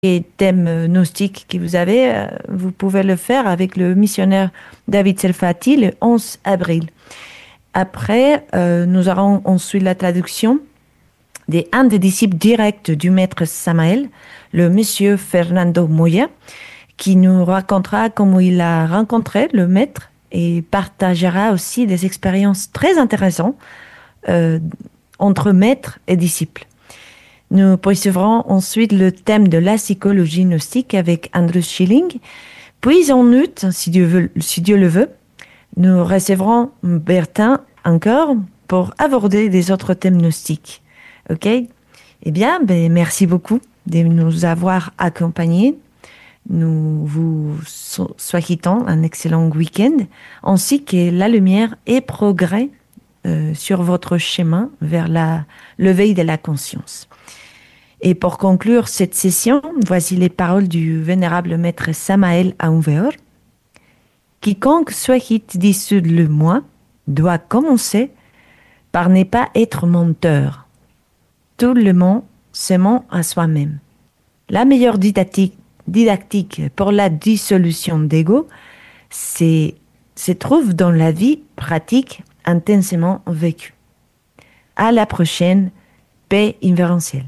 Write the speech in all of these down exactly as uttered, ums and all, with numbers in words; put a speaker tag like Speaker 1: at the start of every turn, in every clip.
Speaker 1: et thèmes gnostiques que vous avez, euh, vous pouvez le faire avec le missionnaire David Selfati le onze avril. Après, euh, nous aurons ensuite la traduction d'un un des disciples directs du maître Samael, le monsieur Fernando Moya, qui nous racontera comment il a rencontré le maître et partagera aussi des expériences très intéressantes euh, entre maître et disciple. Nous poursuivrons ensuite le thème de la psychologie gnostique avec Andrew Schilling. Puis en août, si Dieu, veut, si Dieu le veut, nous recevrons Bertin encore pour aborder des autres thèmes gnostiques. OK? Eh bien, ben, merci beaucoup de nous avoir accompagnés. Nous vous souhaitons un excellent week-end, ainsi que la lumière et progrès euh, sur votre chemin vers la l'éveil de la conscience. Et pour conclure cette session, voici les paroles du vénérable maître Samael Aoun-Weor. Quiconque souhaite dissoudre le moi doit commencer par ne pas être menteur. Tout le monde se ment à soi-même. La meilleure didactique, didactique pour la dissolution d'ego, c'est, se trouve dans la vie pratique intensément vécue. À la prochaine, paix universelle.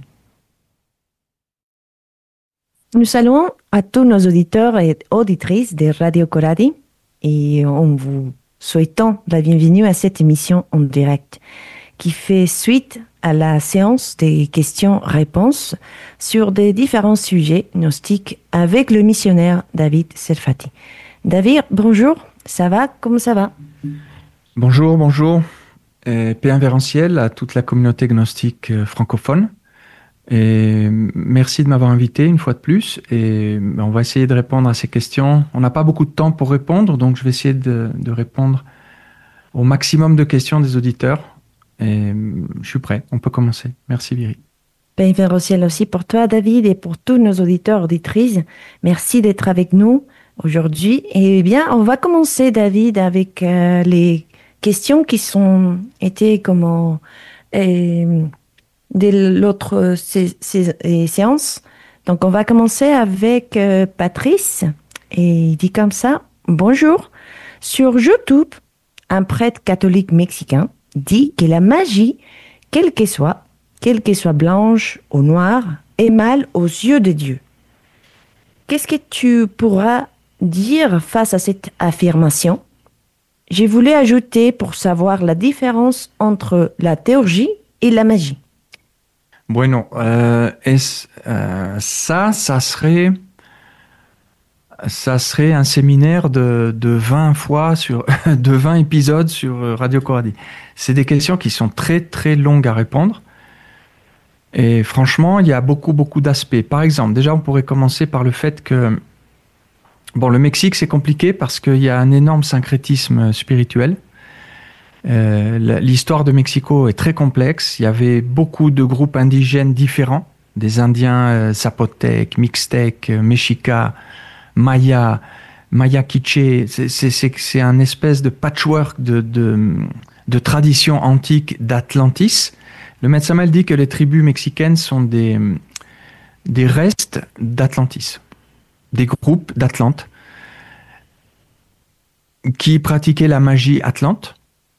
Speaker 1: Nous saluons à tous nos auditeurs et auditrices de Radio Coradi et on vous souhaitant la bienvenue à cette émission en direct qui fait suite à la séance des questions-réponses sur des différents sujets gnostiques avec le missionnaire David Selfati. David, bonjour, ça va? Comment ça va?
Speaker 2: Bonjour, bonjour. Et paix invérencielle à toute la communauté gnostique francophone. Et merci de m'avoir invité une fois de plus et on va essayer de répondre à ces questions. On n'a pas beaucoup de temps pour répondre, donc je vais essayer de, de répondre au maximum de questions des auditeurs et je suis prêt, on peut commencer. Merci Viri.
Speaker 1: Paix invérencielle aussi pour toi David et pour tous nos auditeurs auditrices. Merci d'être avec nous aujourd'hui. Et bien, on va commencer David avec euh, les questions qui sont été comment euh, de l'autre sé- sé- séance. Donc, on va commencer avec euh, Patrice. Et il dit comme ça, bonjour. Sur YouTube, un prêtre catholique mexicain dit que la magie, quelle qu'elle soit, quelle qu'elle soit blanche ou noire, est mal aux yeux de Dieu. Qu'est-ce que tu pourras dire face à cette affirmation? J'ai voulu ajouter pour savoir la différence entre la théurgie et la magie.
Speaker 2: Bueno, euh, es, euh, ça, ça serait, ça serait un séminaire de, de vingt fois sur, de vingt épisodes sur Radio Coradi. C'est des questions qui sont très très longues à répondre. Et franchement, il y a beaucoup beaucoup d'aspects. Par exemple, déjà, on pourrait commencer par le fait que, bon, le Mexique, c'est compliqué parce qu'il y a un énorme syncrétisme spirituel. Euh, l'histoire de Mexico est très complexe. Il y avait beaucoup de groupes indigènes différents, des Indiens euh, zapotèques, mixtèques, euh, mexicas, mayas, maya quiché. C'est, c'est, c'est, c'est un espèce de patchwork de, de, de traditions antiques d'Atlantis. Le maître Samael dit que les tribus mexicaines sont des, des restes d'Atlantis, des groupes d'Atlante qui pratiquaient la magie atlante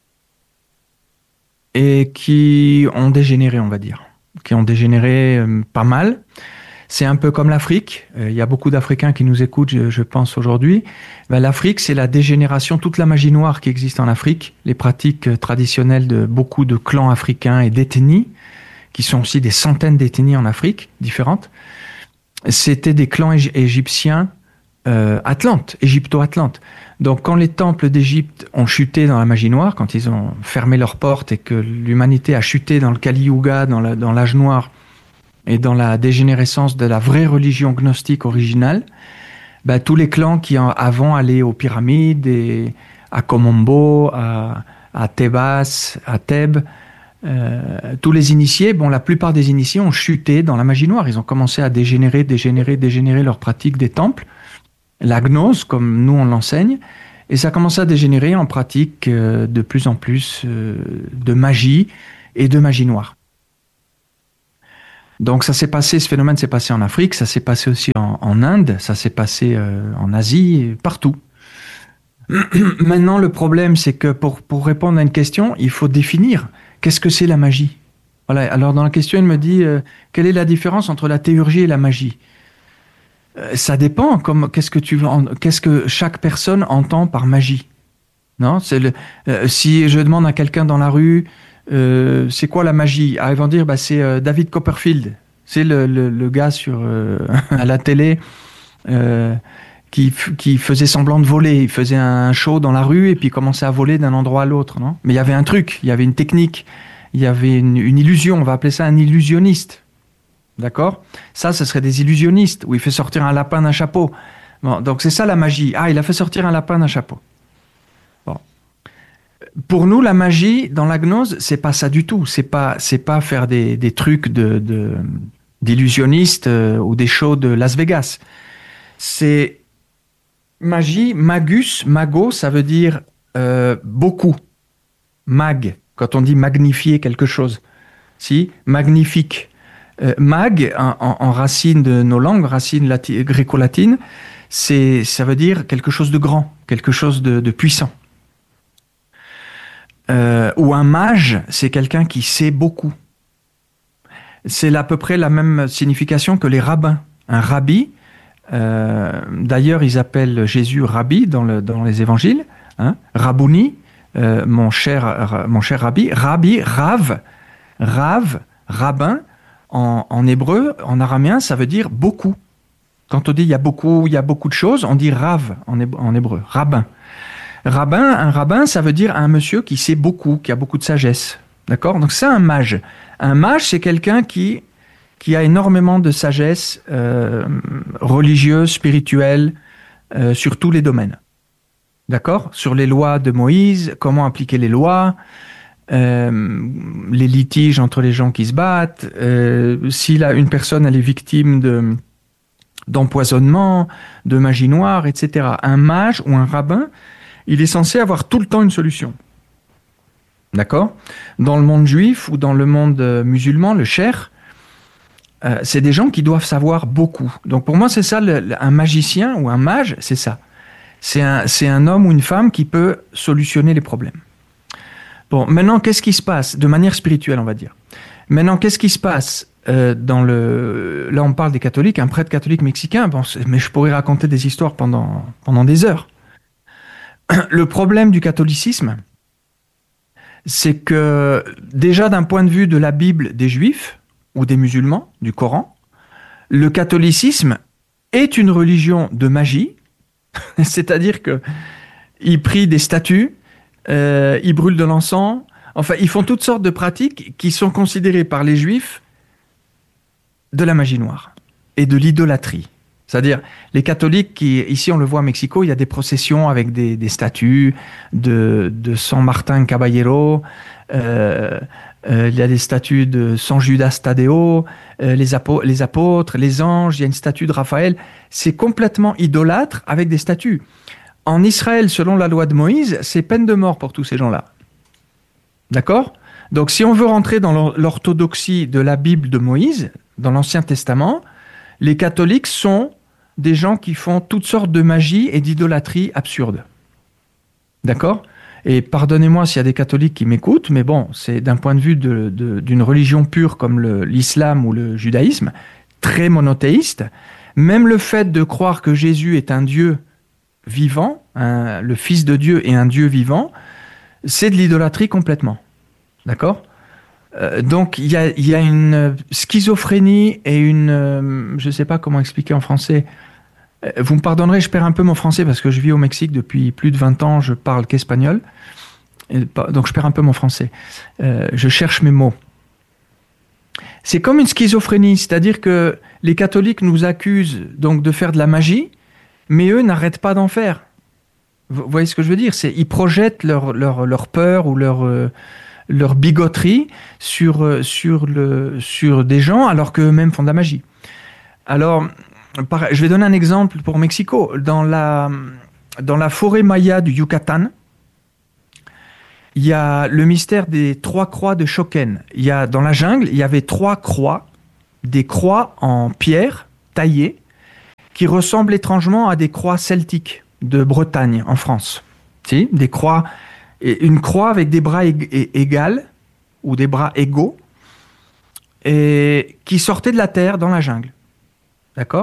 Speaker 2: et qui ont dégénéré, on va dire, qui ont dégénéré euh, pas mal. C'est un peu comme l'Afrique. Il euh, y a beaucoup d'Africains qui nous écoutent, je, je pense, aujourd'hui. Ben, L'Afrique, c'est la dégénération, toute la magie noire qui existe en Afrique, les pratiques euh, traditionnelles de beaucoup de clans africains et d'ethnies, qui sont aussi des centaines d'ethnies en Afrique, différentes. C'était des clans ég- égyptiens euh, atlantes, égypto-atlantes. Donc, quand les temples d'Égypte ont chuté dans la magie noire, quand ils ont fermé leurs portes et que l'humanité a chuté dans le Kali Yuga, dans, la, dans l'âge noir et dans la dégénérescence de la vraie religion gnostique originale, ben, tous les clans qui en, avant allaient aux pyramides, et à Komombo, à, à Thébas, à Thèbes, euh, tous les initiés, bon, la plupart des initiés ont chuté dans la magie noire. Ils ont commencé à dégénérer, dégénérer, dégénérer leur pratique des temples. La gnose, comme nous on l'enseigne, et ça commence à dégénérer en pratique euh, de plus en plus euh, de magie et de magie noire. Donc ça s'est passé, ce phénomène s'est passé en Afrique, ça s'est passé aussi en, en Inde, ça s'est passé euh, en Asie, partout. Maintenant, le problème, c'est que pour, pour répondre à une question, il faut définir qu'est-ce que c'est la magie. Voilà. Alors dans la question, il me dit euh, quelle est la différence entre la théurgie et la magie. Euh, ça dépend. Comme qu'est-ce que tu qu'est-ce que chaque personne entend par magie. Non, c'est le, euh, si je demande à quelqu'un dans la rue, euh, c'est quoi la magie? Ah, ils vont dire, bah, c'est euh, David Copperfield. C'est le, le, le gars sur euh, à la télé. Euh, Qui, qui faisait semblant de voler. Il faisait un show dans la rue et puis commençait à voler d'un endroit à l'autre, non? Mais il y avait un truc, il y avait une technique, il y avait une, une illusion. On va appeler ça un illusionniste. D'accord? Ça, ce serait des illusionnistes où il fait sortir un lapin d'un chapeau. Bon, donc c'est ça la magie. Ah, il a fait sortir un lapin d'un chapeau. Bon. Pour nous, la magie dans la gnose, c'est pas ça du tout. C'est pas, c'est pas faire des, des trucs de, de, d'illusionnistes euh, ou des shows de Las Vegas. C'est magie, magus, mago, ça veut dire euh, beaucoup. Mag, quand on dit magnifier quelque chose. Si, magnifique. Euh, mag, en, en, en racine de nos langues, racine lati- gréco-latine, c'est, ça veut dire quelque chose de grand, quelque chose de, de puissant. Euh, ou un mage, c'est quelqu'un qui sait beaucoup. C'est à peu près la même signification que les rabbins. Un rabbi, Euh, d'ailleurs, ils appellent Jésus Rabbi dans, le, dans les évangiles, hein, Rabouni, euh, mon, cher, ra, mon cher Rabbi, Rabbi, Rav, Rav, rabbin, en, en hébreu, en araméen, ça veut dire beaucoup. Quand on dit il y a beaucoup, il y a beaucoup de choses, on dit Rav en hébreu, en hébreu, rabbin. Rabbin, un rabbin, ça veut dire un monsieur qui sait beaucoup, qui a beaucoup de sagesse. D'accord? Donc c'est un mage. Un mage, c'est quelqu'un qui qui a énormément de sagesse euh, religieuse, spirituelle, euh, sur tous les domaines. D'accord? Sur les lois de Moïse, comment appliquer les lois, euh, les litiges entre les gens qui se battent, euh, si là, une personne elle est victime de, d'empoisonnement, de magie noire, et cetera. Un mage ou un rabbin, il est censé avoir tout le temps une solution. D'accord? Dans le monde juif ou dans le monde musulman, le cher, Euh, c'est des gens qui doivent savoir beaucoup. Donc pour moi, c'est ça, le, le, un magicien ou un mage, c'est ça. C'est un, c'est un homme ou une femme qui peut solutionner les problèmes. Bon, maintenant, qu'est-ce qui se passe? De manière spirituelle, on va dire. Maintenant, qu'est-ce qui se passe euh, dans le... Là, on parle des catholiques, un prêtre catholique mexicain, bon, mais je pourrais raconter des histoires pendant, pendant des heures. Le problème du catholicisme, c'est que déjà d'un point de vue de la Bible des Juifs, ou des musulmans, du Coran, le catholicisme est une religion de magie, c'est-à-dire qu'ils prient des statues, euh, ils brûlent de l'encens, enfin, ils font toutes sortes de pratiques qui sont considérées par les Juifs de la magie noire et de l'idolâtrie. C'est-à-dire, les catholiques, qui, ici on le voit à Mexico, il y a des processions avec des, des statues de, de San Martín Caballero, euh, Euh, il y a des statues de San Judas Tadeo, euh, les, apo- les apôtres, les anges, il y a une statue de Raphaël. C'est complètement idolâtre avec des statues. En Israël, selon la loi de Moïse, c'est peine de mort pour tous ces gens-là. D'accord? Donc si on veut rentrer dans l'orthodoxie de la Bible de Moïse, dans l'Ancien Testament, les catholiques sont des gens qui font toutes sortes de magie et d'idolâtrie absurdes. D'accord? Et pardonnez-moi s'il y a des catholiques qui m'écoutent, mais bon, c'est d'un point de vue de, de, d'une religion pure comme le, l'islam ou le judaïsme, très monothéiste. Même le fait de croire que Jésus est un Dieu vivant, un, le Fils de Dieu et un Dieu vivant, c'est de l'idolâtrie complètement. D'accord ? euh, Donc, il y a, y a une schizophrénie et une... Euh, je ne sais pas comment expliquer en français... Vous me pardonnerez, je perds un peu mon français parce que je vis au Mexique depuis plus de vingt ans, je parle qu'espagnol, donc je perds un peu mon français. Euh, je cherche mes mots. C'est comme une schizophrénie, c'est-à-dire que les catholiques nous accusent donc de faire de la magie, mais eux n'arrêtent pas d'en faire. Vous voyez ce que je veux dire? C'est, ils projettent leur, leur, leur peur ou leur, euh, leur bigoterie sur, euh, sur, le, sur des gens alors qu'eux-mêmes font de la magie. Alors... Je vais donner un exemple pour Mexico. Dans la, dans la forêt maya du Yucatan, il y a le mystère des trois croix de Choquén. Il y a, dans la jungle, il y avait trois croix des croix en pierre taillées qui ressemblent étrangement à des croix celtiques de Bretagne, en France. Si, des croix, une croix avec des bras ég- égaux ou des bras égaux et qui sortait de la terre dans la jungle. D'accord ?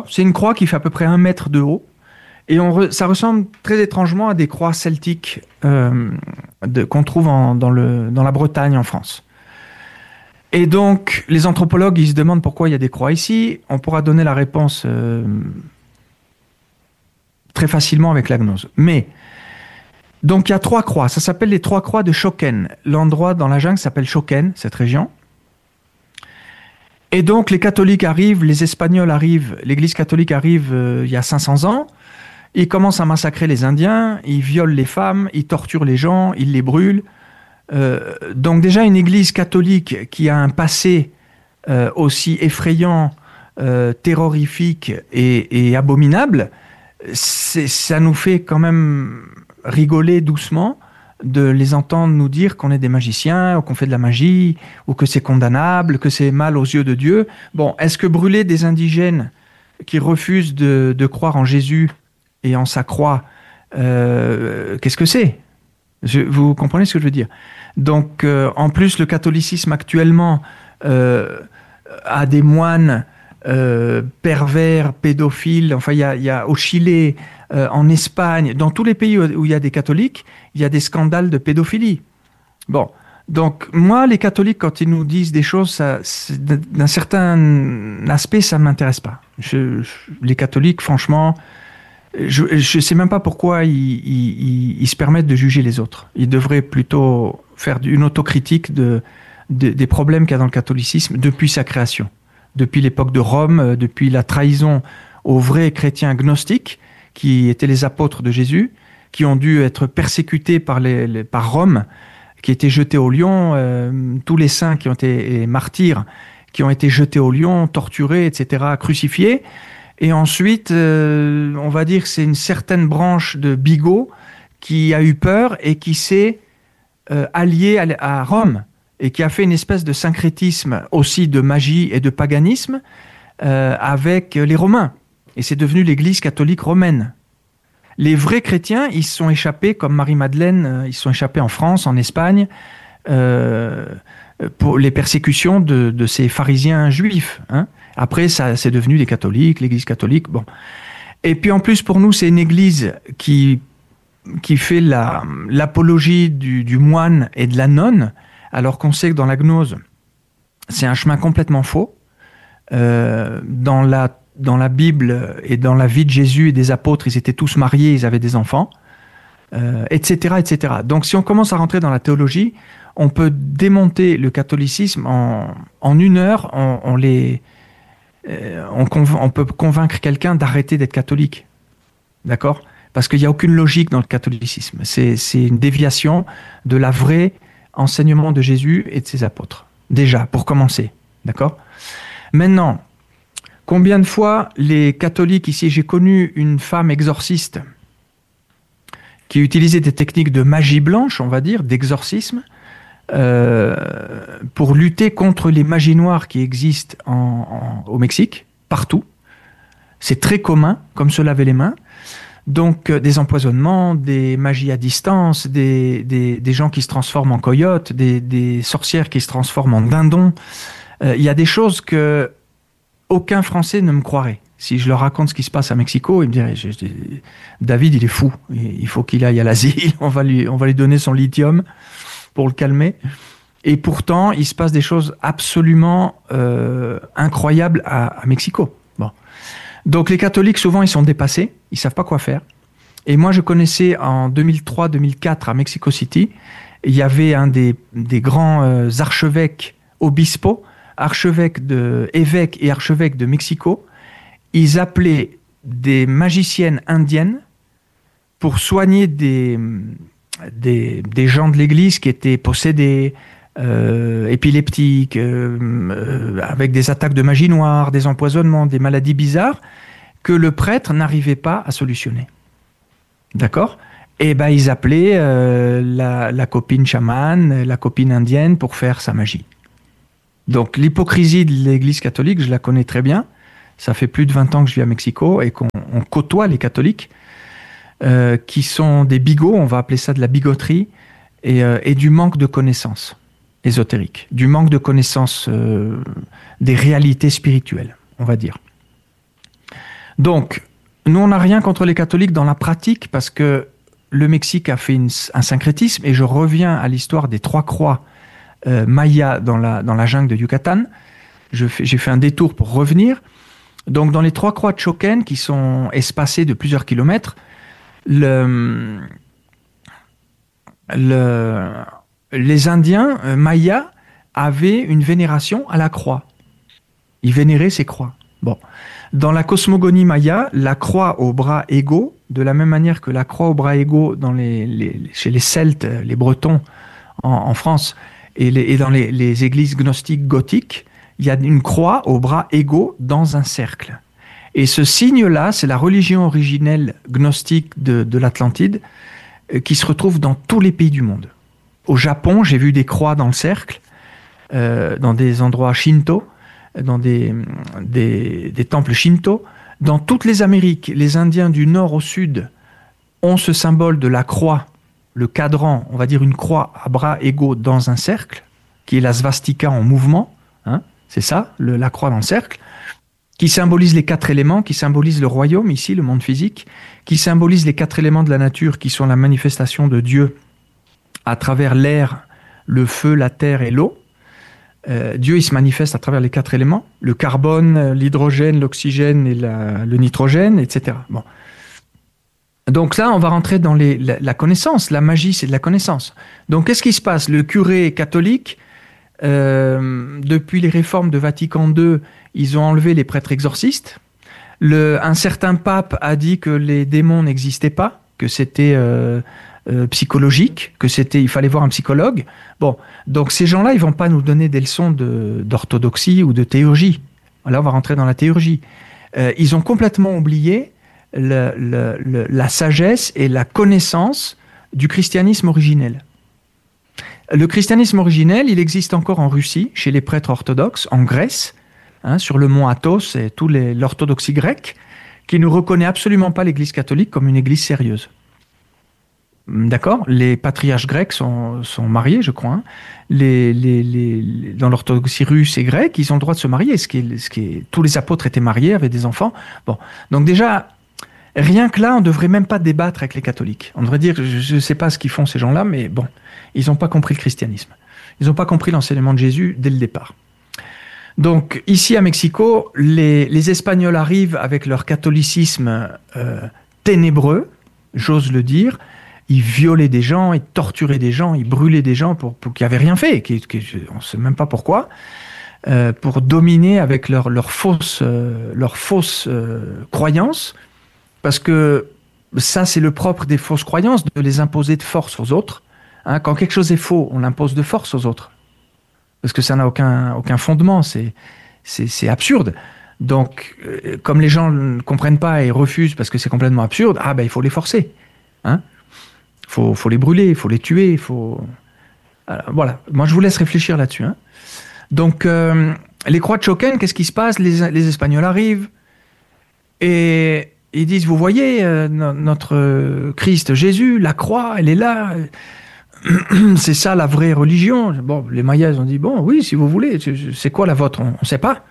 Speaker 2: C'est une croix qui fait à peu près un mètre de haut. Et on re, ça ressemble très étrangement à des croix celtiques euh, de, qu'on trouve en, dans, le, dans la Bretagne, en France. Et donc, les anthropologues, ils se demandent pourquoi il y a des croix ici. On pourra donner la réponse euh, très facilement avec la gnose. Mais, donc il y a trois croix. Ça s'appelle les trois croix de Shoken. L'endroit dans la jungle s'appelle Shoken, cette région. Et donc, les catholiques arrivent, les Espagnols arrivent, l'Église catholique arrive euh, il y a cinq cents ans. Ils commencent à massacrer les Indiens, ils violent les femmes, ils torturent les gens, ils les brûlent. Euh, donc déjà, une Église catholique qui a un passé euh, aussi effrayant, euh, terrorifique et, et abominable, c'est, ça nous fait quand même rigoler doucement de les entendre nous dire qu'on est des magiciens, ou qu'on fait de la magie, ou que c'est condamnable, que c'est mal aux yeux de Dieu. Bon, est-ce que brûler des indigènes qui refusent de, de croire en Jésus et en sa croix, euh, qu'est-ce que c'est ? Je, vous comprenez ce que je veux dire ? Donc, euh, en plus, le catholicisme actuellement euh, a des moines euh, pervers, pédophiles. Enfin, il y a, y a au Chili, euh, en Espagne, dans tous les pays où il y a des catholiques, il y a des scandales de pédophilie. Bon, donc moi, les catholiques, quand ils nous disent des choses, ça, d'un certain aspect, ça ne m'intéresse pas. Je, je, les catholiques, franchement... Je ne sais même pas pourquoi ils, ils, ils se permettent de juger les autres. Ils devraient plutôt faire une autocritique de, de, des problèmes qu'il y a dans le catholicisme depuis sa création. Depuis l'époque de Rome, depuis la trahison aux vrais chrétiens gnostiques, qui étaient les apôtres de Jésus, qui ont dû être persécutés par, les, les, par Rome, qui étaient jetés au lion, euh, tous les saints qui ont été martyrs, qui ont été jetés au lion, torturés, et cetera, crucifiés. Et ensuite, euh, on va dire que c'est une certaine branche de bigots qui a eu peur et qui s'est euh, alliée à, à Rome et qui a fait une espèce de syncrétisme aussi de magie et de paganisme euh, avec les Romains. Et c'est devenu l'Église catholique romaine. Les vrais chrétiens, ils se sont échappés, comme Marie-Madeleine, ils se sont échappés en France, en Espagne, euh, pour les persécutions de, de ces pharisiens juifs, hein. Après, ça, c'est devenu des catholiques, l'Église catholique. Bon. Et puis en plus, pour nous, c'est une Église qui, qui fait la, l'apologie du, du moine et de la nonne, alors qu'on sait que dans la gnose, c'est un chemin complètement faux. Euh, dans, la, dans la Bible et dans la vie de Jésus et des apôtres, ils étaient tous mariés, ils avaient des enfants, euh, et cetera, et cetera. Donc si on commence à rentrer dans la théologie, on peut démonter le catholicisme en, en une heure, on, on les... Euh, on, conv- on peut convaincre quelqu'un d'arrêter d'être catholique. D'accord ? Parce qu'il n'y a aucune logique dans le catholicisme. C'est, c'est une déviation de la vraie enseignement de Jésus et de ses apôtres. Déjà, pour commencer. D'accord ? Maintenant, combien de fois les catholiques ici, j'ai connu une femme exorciste qui utilisait des techniques de magie blanche, on va dire, d'exorcisme, Euh, pour lutter contre les magies noires qui existent en, en, au Mexique, partout. C'est très commun, comme se laver les mains. Donc, euh, des empoisonnements, des magies à distance, des, des, des gens qui se transforment en coyotes, des, des sorcières qui se transforment en dindons. Euh, il y a des choses que aucun Français ne me croirait. Si je leur raconte ce qui se passe à Mexico, ils me diraient, je, je, David, il est fou. Il faut qu'il aille à l'asile. On va lui, on va lui donner son lithium pour le calmer. Et pourtant, il se passe des choses absolument euh, incroyables à, à Mexico. Bon. Donc les catholiques, souvent, ils sont dépassés, ils savent pas quoi faire. Et moi, je connaissais en deux mille trois deux mille quatre à Mexico City, il y avait un des, des grands euh, archevêques obispo, archevêques de, évêques et archevêques de Mexico. Ils appelaient des magiciennes indiennes pour soigner des... Des, des gens de l'église qui étaient possédés, euh, épileptiques, euh, euh, avec des attaques de magie noire, des empoisonnements, des maladies bizarres, que le prêtre n'arrivait pas à solutionner. D'accord ? Et ben ils appelaient euh, la, la copine chamane, la copine indienne pour faire sa magie. Donc l'hypocrisie de l'Église catholique, je la connais très bien. Ça fait plus de vingt ans que je vis à Mexico et qu'on on côtoie les catholiques euh, qui sont des bigots, on va appeler ça de la bigoterie, et, euh, et du manque de connaissances ésotériques, du manque de connaissances euh, des réalités spirituelles, on va dire. Donc, nous, on n'a rien contre les catholiques dans la pratique parce que le Mexique a fait une, un syncrétisme, et je reviens à l'histoire des trois croix euh, mayas dans la, dans la jungle de Yucatan. Je fais, j'ai fait un détour pour revenir. Donc, dans les trois croix de Choquén, qui sont espacées de plusieurs kilomètres, le, le, les Indiens euh, mayas avaient une vénération à la croix. Ils vénéraient ces croix. Bon. Dans la cosmogonie maya, la croix aux bras égaux, de la même manière que la croix aux bras égaux dans les, les, chez les Celtes, les Bretons en, en France, et, les, et dans les, les églises gnostiques gothiques, il y a une croix aux bras égaux dans un cercle. Et ce signe-là, c'est la religion originelle gnostique de, de l'Atlantide, euh, qui se retrouve dans tous les pays du monde. Au Japon, j'ai vu des croix dans le cercle, euh, dans des endroits shinto, dans des, des, des temples shinto. Dans toutes les Amériques, les Indiens du nord au sud ont ce symbole de la croix, le cadran, on va dire une croix à bras égaux dans un cercle, qui est la svastika en mouvement, hein, c'est ça, le, la croix dans le cercle, qui symbolise les quatre éléments, qui symbolise le royaume, ici, le monde physique, qui symbolise les quatre éléments de la nature, qui sont la manifestation de Dieu à travers l'air, le feu, la terre et l'eau. Euh, Dieu, il se manifeste à travers les quatre éléments, le carbone, l'hydrogène, l'oxygène et la, le nitrogène, et cetera. Bon. Donc là, on va rentrer dans les, la, la connaissance. La magie, c'est de la connaissance. Donc, qu'est-ce qui se passe? Le curé catholique, euh, depuis les réformes de Vatican deux, ils ont enlevé les prêtres exorcistes. Le, un certain pape a dit que les démons n'existaient pas, que c'était... Euh, Euh, psychologique, que c'était, il fallait voir un psychologue. Bon, donc ces gens-là, ils vont pas nous donner des leçons de, d'orthodoxie ou de théurgie. Là, on va rentrer dans la théurgie. Euh, ils ont complètement oublié le, le, le, la sagesse et la connaissance du christianisme originel. Le christianisme originel, il existe encore en Russie, chez les prêtres orthodoxes, en Grèce, hein, sur le mont Athos et tout les, l'orthodoxie grecque, qui ne reconnaît absolument pas l'Église catholique comme une Église sérieuse. D'accord, les patriarches grecs sont, sont mariés, je crois. Hein. Les, les, les, dans l'orthodoxie russe et grecque, ils ont le droit de se marier. Ce qui est, ce qui est, tous les apôtres étaient mariés, avaient des enfants. Bon, donc déjà, rien que là, on ne devrait même pas débattre avec les catholiques. On devrait dire, je ne sais pas ce qu'ils font ces gens-là, mais bon, ils n'ont pas compris le christianisme. Ils n'ont pas compris l'enseignement de Jésus dès le départ. Donc ici à Mexico, les, les Espagnols arrivent avec leur catholicisme euh, ténébreux, j'ose le dire. Ils violaient des gens, ils torturaient des gens, ils brûlaient des gens pour, pour qui n'avaient rien fait, qui, qui, on ne sait même pas pourquoi, euh, pour dominer avec leurs leur fausses euh, leur fausse, euh, croyances, parce que ça, c'est le propre des fausses croyances, de les imposer de force aux autres. Hein, quand quelque chose est faux, on l'impose de force aux autres, parce que ça n'a aucun, aucun fondement, c'est, c'est, c'est absurde. Donc, euh, comme les gens ne comprennent pas et refusent parce que c'est complètement absurde, ah ben il faut les forcer, hein. Faut, faut les brûler, il faut les tuer, il faut... Alors, voilà, moi je vous laisse réfléchir là-dessus. Hein. Donc, euh, les croix de Choquén, qu'est-ce qui se passe? les, les Espagnols arrivent et ils disent, vous voyez, euh, no, notre Christ Jésus, la croix, elle est là, c'est ça la vraie religion. Bon, les Mayas ont dit, bon, oui, si vous voulez, c'est quoi la vôtre? On ne sait pas.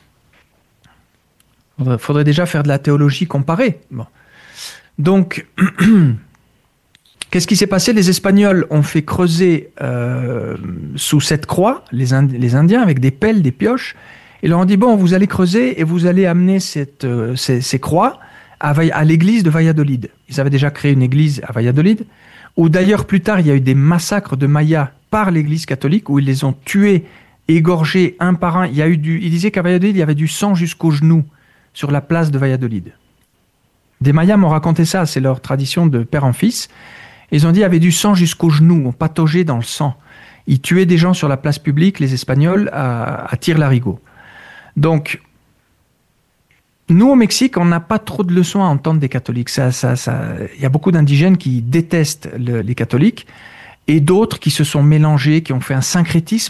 Speaker 2: Il faudrait, faudrait déjà faire de la théologie comparée. Bon. Donc... Qu'est-ce qui s'est passé? Les Espagnols ont fait creuser euh, sous cette croix, les, Ind- les Indiens, avec des pelles, des pioches. Ils leur ont dit, bon, vous allez creuser et vous allez amener cette, euh, ces, ces croix à, Va- à l'église de Valladolid. Ils avaient déjà créé une église à Valladolid, où d'ailleurs, plus tard, il y a eu des massacres de Mayas par l'église catholique, où ils les ont tués, égorgés un par un. Il y a eu du, ils disaient qu'à Valladolid, il y avait du sang jusqu'aux genoux sur la place de Valladolid. Des Mayas m'ont raconté ça, c'est leur tradition de père en fils. Ils ont dit qu'il y avait du sang jusqu'aux genoux, on pataugeait dans le sang. Ils tuaient des gens sur la place publique, les Espagnols, à, à tir-larigot. Donc, nous, au Mexique, on n'a pas trop de leçons à entendre des catholiques. Ça, ça, ça, il y a beaucoup d'indigènes qui détestent le, les catholiques et d'autres qui se sont mélangés, qui ont fait un syncrétisme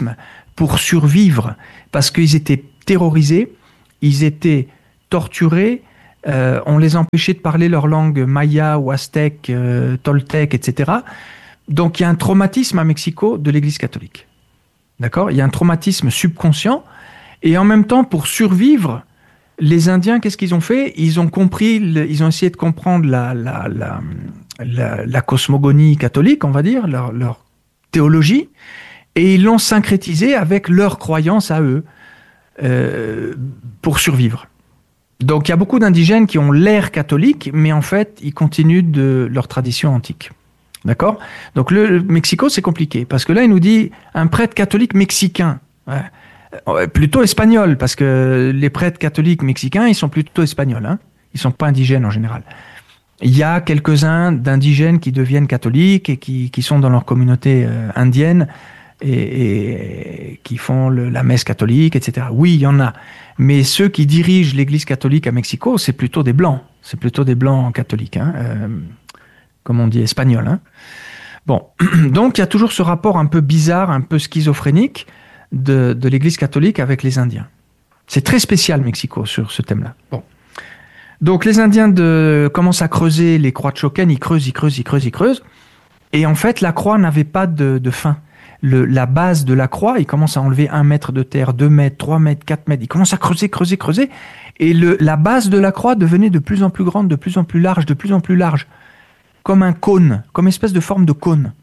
Speaker 2: pour survivre, parce qu'ils étaient terrorisés, ils étaient torturés, euh, on les empêchait de parler leur langue maya ou aztèque, euh, toltèque, et cetera. Donc il y a un traumatisme à Mexico de l'Église catholique. D'accord ? Il y a un traumatisme subconscient, et en même temps, pour survivre, les Indiens, qu'est-ce qu'ils ont fait ? Ils ont compris, ils ont essayé de comprendre la, la, la, la, la cosmogonie catholique, on va dire, leur, leur théologie, et ils l'ont syncrétisé avec leurs croyances à eux euh, pour survivre. Donc il y a beaucoup d'indigènes qui ont l'air catholique, mais en fait, ils continuent de leur tradition antique. D'accord ? Donc le, le Mexico, c'est compliqué, parce que là, il nous dit un prêtre catholique mexicain. Ouais. Plutôt espagnol, parce que les prêtres catholiques mexicains, ils sont plutôt espagnols, hein. Ils sont pas indigènes en général. Il y a quelques-uns d'indigènes qui deviennent catholiques et qui, qui sont dans leur communauté euh, indienne et, et qui font le, la messe catholique, et cetera. Oui, il y en a. Mais ceux qui dirigent l'Église catholique à Mexico, c'est plutôt des blancs. C'est plutôt des blancs catholiques, hein, euh, comme on dit espagnol. Hein. Bon, donc il y a toujours ce rapport un peu bizarre, un peu schizophrénique de, de l'Église catholique avec les Indiens. C'est très spécial, Mexico, sur ce thème-là. Bon. Donc les Indiens de, commencent à creuser les croix de Choquén, ils creusent, ils creusent, ils creusent, ils creusent. Et en fait, la croix n'avait pas de, de fin. Le, la base de la croix, ils commencent à enlever un mètre de terre, deux mètres, trois mètres, quatre mètres. Ils commencent à creuser, creuser, creuser. Et le, la base de la croix devenait de plus en plus grande, de plus en plus large, de plus en plus large. Comme un cône, comme une espèce de forme de cône.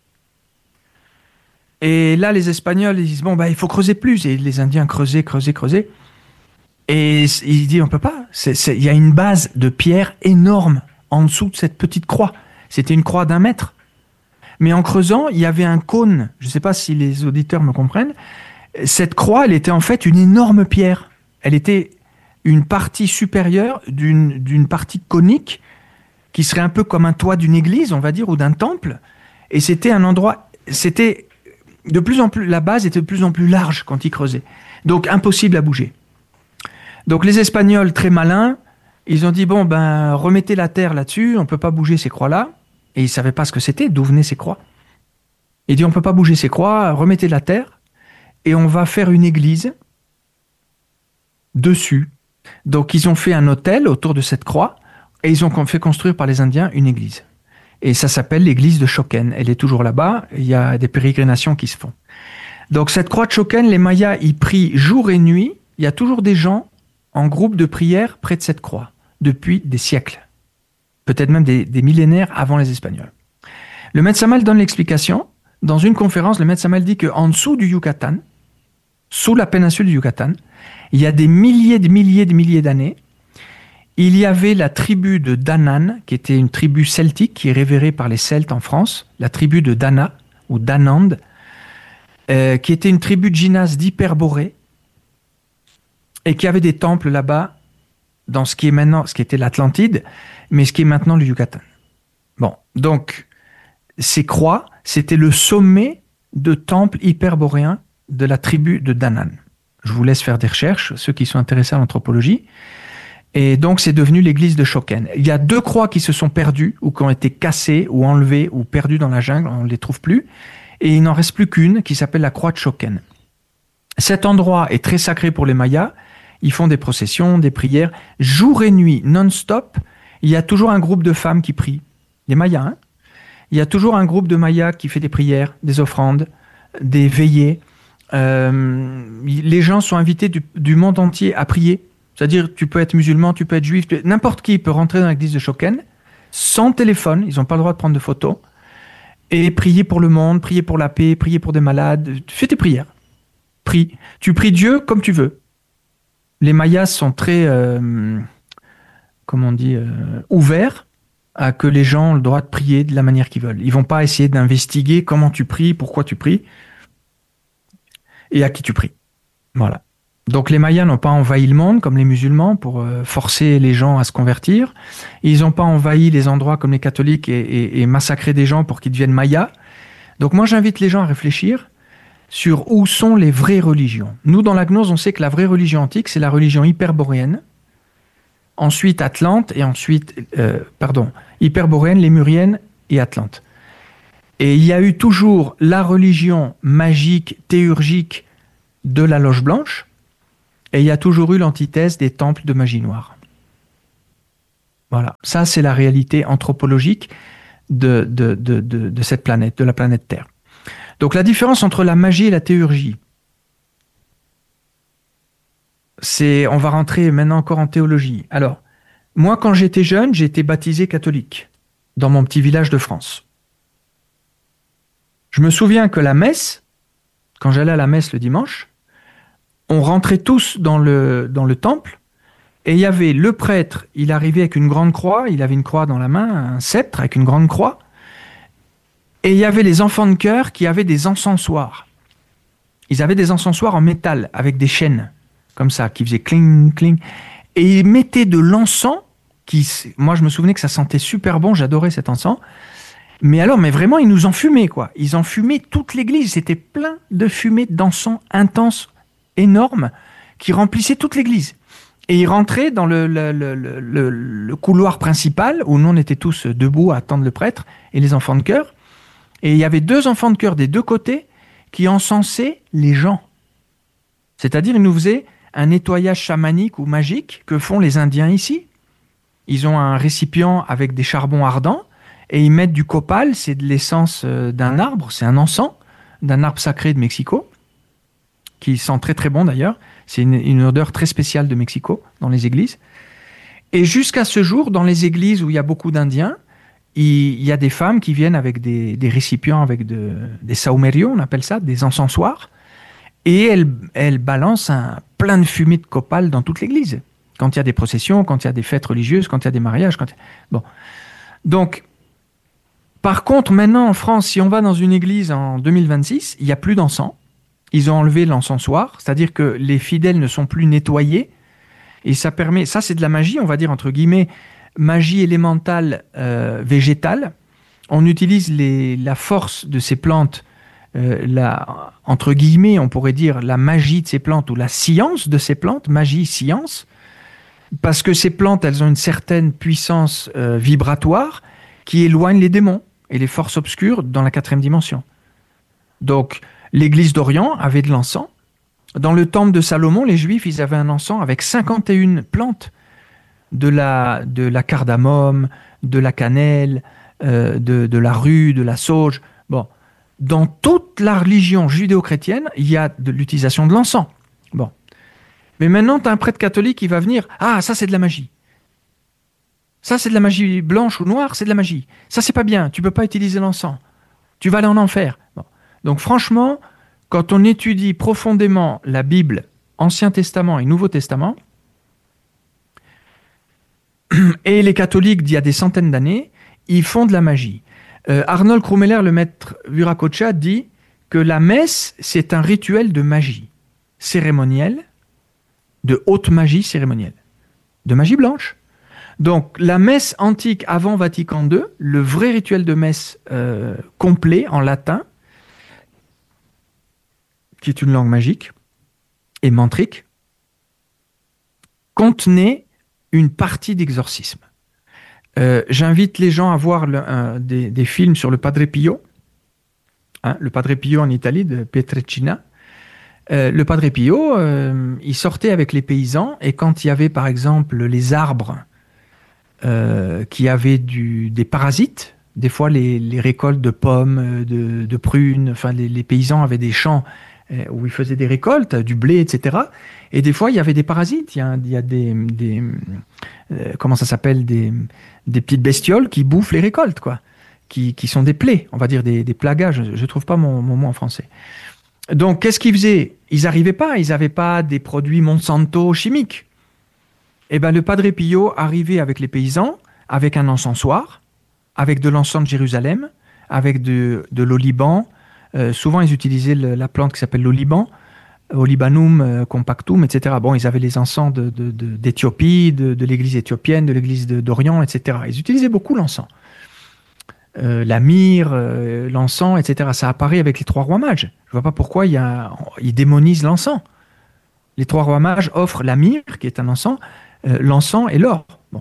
Speaker 2: Et là, les Espagnols, ils disent, bon, bah, il faut creuser plus. Et les Indiens creusaient, creusaient, creusaient. Et il dit, on peut pas. Il y a une base de pierre énorme en dessous de cette petite croix. C'était une croix d'un mètre. Mais en creusant, il y avait un cône. Je ne sais pas si les auditeurs me comprennent. Cette croix, elle était en fait une énorme pierre. Elle était une partie supérieure d'une, d'une partie conique qui serait un peu comme un toit d'une église, on va dire, ou d'un temple. Et c'était un endroit... C'était de plus en plus... La base était de plus en plus large quand ils creusaient. Donc, impossible à bouger. Donc les Espagnols, très malins, ils ont dit, bon, ben, remettez la terre là-dessus, on ne peut pas bouger ces croix-là. Et ils ne savaient pas ce que c'était, d'où venaient ces croix. Ils disent, on ne peut pas bouger ces croix, remettez la terre, et on va faire une église dessus. Donc ils ont fait un autel autour de cette croix, et ils ont fait construire par les Indiens une église. Et ça s'appelle l'église de Choquén. Elle est toujours là-bas, il y a des pérégrinations qui se font. Donc cette croix de Choquén, les Mayas y prient jour et nuit, il y a toujours des gens en groupe de prière près de cette croix, depuis des siècles, peut-être même des, des millénaires avant les Espagnols. Le Maître Samuel donne l'explication. Dans une conférence, le Maître Samuel dit qu'en dessous du Yucatan, sous la péninsule du Yucatan, il y a des milliers de milliers de milliers d'années, il y avait la tribu de Danann, qui était une tribu celtique, qui est révérée par les Celtes en France, la tribu de Dana, ou Danand, euh, qui était une tribu de gymnase d'Hyperborée, et qui avait des temples là-bas, dans ce qui est maintenant, ce qui était l'Atlantide, mais ce qui est maintenant le Yucatan. Bon, donc, ces croix, c'était le sommet de temples hyperboréens de la tribu de Danann. Je vous laisse faire des recherches, ceux qui sont intéressés à l'anthropologie. Et donc, c'est devenu l'église de Choquén. Il y a deux croix qui se sont perdues, ou qui ont été cassées, ou enlevées, ou perdues dans la jungle, on ne les trouve plus. Et il n'en reste plus qu'une, qui s'appelle la croix de Choquén. Cet endroit est très sacré pour les Mayas. Ils font des processions, des prières. Jour et nuit, non-stop, il y a toujours un groupe de femmes qui prient. Les Mayas, hein. Il y a toujours un groupe de Mayas qui fait des prières, des offrandes, des veillées. Euh, les gens sont invités du, du monde entier à prier. C'est-à-dire, tu peux être musulman, tu peux être juif, tu... n'importe qui peut rentrer dans l'église de Choquén, sans téléphone, ils n'ont pas le droit de prendre de photos, et prier pour le monde, prier pour la paix, prier pour des malades. Fais tes prières. Prie. Tu pries Dieu comme tu veux. Les Mayas sont très, euh, comment on dit, euh, ouverts à que les gens ont le droit de prier de la manière qu'ils veulent. Ils vont pas essayer d'investiguer comment tu pries, pourquoi tu pries, et à qui tu pries. Voilà. Donc les Mayas n'ont pas envahi le monde comme les musulmans pour euh, forcer les gens à se convertir. Ils n'ont pas envahi les endroits comme les catholiques et, et, et massacré des gens pour qu'ils deviennent Mayas. Donc moi j'invite les gens à réfléchir sur où sont les vraies religions. Nous, dans la gnose, on sait que la vraie religion antique, c'est la religion hyperboréenne, ensuite Atlante, et ensuite, euh, pardon, hyperboréenne, lémurienne et Atlante. Et il y a eu toujours la religion magique, théurgique de la loge blanche, et il y a toujours eu l'antithèse des temples de magie noire. Voilà, ça c'est la réalité anthropologique de, de, de, de, de cette planète, de la planète Terre. Donc la différence entre la magie et la théurgie, c'est, on va rentrer maintenant encore en théologie. Alors, moi quand j'étais jeune, j'ai été baptisé catholique dans mon petit village de France. Je me souviens que la messe, quand j'allais à la messe le dimanche, on rentrait tous dans le, dans le temple, et il y avait le prêtre, il arrivait avec une grande croix, il avait une croix dans la main, un sceptre avec une grande croix, et il y avait les enfants de chœur qui avaient des encensoirs. Ils avaient des encensoirs en métal, avec des chaînes, comme ça, qui faisaient cling, cling, et ils mettaient de l'encens, qui, moi je me souvenais que ça sentait super bon, j'adorais cet encens, mais alors, mais vraiment, ils nous enfumaient, quoi. Ils enfumaient toute l'église, c'était plein de fumée d'encens intense, énorme, qui remplissait toute l'église. Et ils rentraient dans le, le, le, le, le couloir principal, où nous on était tous debout à attendre le prêtre et les enfants de chœur. Et il y avait deux enfants de chœur des deux côtés qui encensaient les gens. C'est-à-dire, ils nous faisaient un nettoyage chamanique ou magique que font les Indiens ici. Ils ont un récipient avec des charbons ardents et ils mettent du copal, c'est de l'essence d'un arbre, c'est un encens d'un arbre sacré de Mexico, qui sent très très bon d'ailleurs. C'est une, une odeur très spéciale de Mexico dans les églises. Et jusqu'à ce jour, dans les églises où il y a beaucoup d'Indiens, il, il y a des femmes qui viennent avec des, des récipients, avec de, des saumerios, on appelle ça, des encensoirs, et elles, elles balancent un, plein de fumée de copal dans toute l'église. Quand il y a des processions, quand il y a des fêtes religieuses, quand il y a des mariages. Quand il y a... Bon. Donc, par contre, maintenant en France, si on va dans une église en deux mille vingt-six, il n'y a plus d'encens. Ils ont enlevé l'encensoir, c'est-à-dire que les fidèles ne sont plus nettoyés. Et ça permet, ça c'est de la magie, on va dire entre guillemets, magie élémentale euh, végétale. On utilise les, la force de ces plantes, euh, la, entre guillemets, on pourrait dire la magie de ces plantes ou la science de ces plantes, magie, science, parce que ces plantes, elles ont une certaine puissance euh, vibratoire qui éloigne les démons et les forces obscures dans la quatrième dimension. Donc, l'église d'Orient avait de l'encens. Dans le temple de Salomon, les Juifs, ils avaient un encens avec cinquante et une plantes, de la, de la cardamome, de la cannelle, euh, de, de la rue, de la sauge. Bon, dans toute la religion judéo-chrétienne, il y a de l'utilisation de l'encens. Bon, mais maintenant, tu as un prêtre catholique qui va venir. Ah, ça c'est de la magie. Ça c'est de la magie blanche ou noire, c'est de la magie. Ça c'est pas bien. Tu peux pas utiliser l'encens. Tu vas aller en enfer. Bon. Donc franchement, quand on étudie profondément la Bible, Ancien Testament et Nouveau Testament, et les catholiques d'il y a des centaines d'années, ils font de la magie. Euh, Arnold Krummeller, le maître Viracocha, dit que la messe, c'est un rituel de magie cérémonielle, de haute magie cérémonielle, de magie blanche. Donc la messe antique avant Vatican deux, le vrai rituel de messe euh, complet en latin, qui est une langue magique et mantrique, contenait une partie d'exorcisme. Euh, j'invite les gens à voir le, un, des, des films sur le Padre Pio, hein, le Padre Pio en Italie, de Pietrelcina. Euh, le Padre Pio, euh, il sortait avec les paysans, et quand il y avait par exemple les arbres euh, qui avaient du, des parasites, des fois les, les récoltes de pommes, de, de prunes, enfin les, les paysans avaient des champs où ils faisaient des récoltes, du blé, et cetera. Et des fois, il y avait des parasites. Il y a, il y a des, des euh, comment ça s'appelle, des, des petites bestioles qui bouffent les récoltes, quoi, qui, qui sont des plaies, on va dire des, des plagas. Je ne trouve pas mon, mon mot en français. Donc, qu'est-ce qu'ils faisaient? Ils n'arrivaient pas. Ils n'avaient pas des produits Monsanto chimiques. Eh ben, le Padre Pio arrivait avec les paysans, avec un encensoir, avec de l'encens de Jérusalem, avec de, de l'oliban. Euh, souvent, ils utilisaient le, la plante qui s'appelle l'oliban, Olibanum euh, compactum, et cetera. Bon, ils avaient les encens de, de, de, d'Éthiopie, de, de l'église éthiopienne, de l'église de, d'Orient, et cetera. Ils utilisaient beaucoup l'encens. Euh, la myrrhe, euh, l'encens, et cetera. Ça apparaît avec les trois rois mages. Je ne vois pas pourquoi il y a, ils démonisent l'encens. Les trois rois mages offrent la myrrhe, qui est un encens, euh, l'encens et l'or. Bon.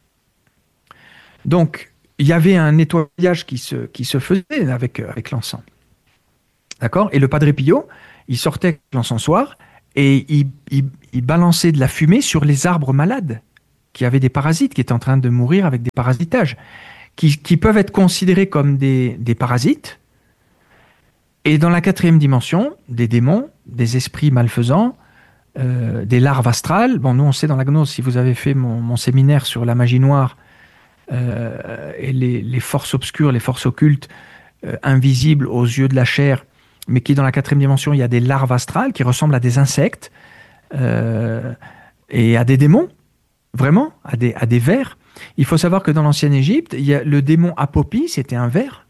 Speaker 2: Donc, il y avait un nettoyage qui se, qui se faisait avec, avec l'encens. D'accord? Et le Padre Pio, il sortait avec l'encensoir et il, il, il balançait de la fumée sur les arbres malades qui avaient des parasites, qui étaient en train de mourir avec des parasitages, qui, qui peuvent être considérés comme des, des parasites. Et dans la quatrième dimension, des démons, des esprits malfaisants, euh, des larves astrales. Bon, nous, on sait dans la gnose, si vous avez fait mon, mon séminaire sur la magie noire euh, et les, les forces obscures, les forces occultes, euh, invisibles aux yeux de la chair, mais qui, dans la quatrième dimension, il y a des larves astrales qui ressemblent à des insectes euh, et à des démons, vraiment, à des, à des vers. Il faut savoir que dans l'ancienne Égypte, il y a, le démon Apopi, c'était un ver.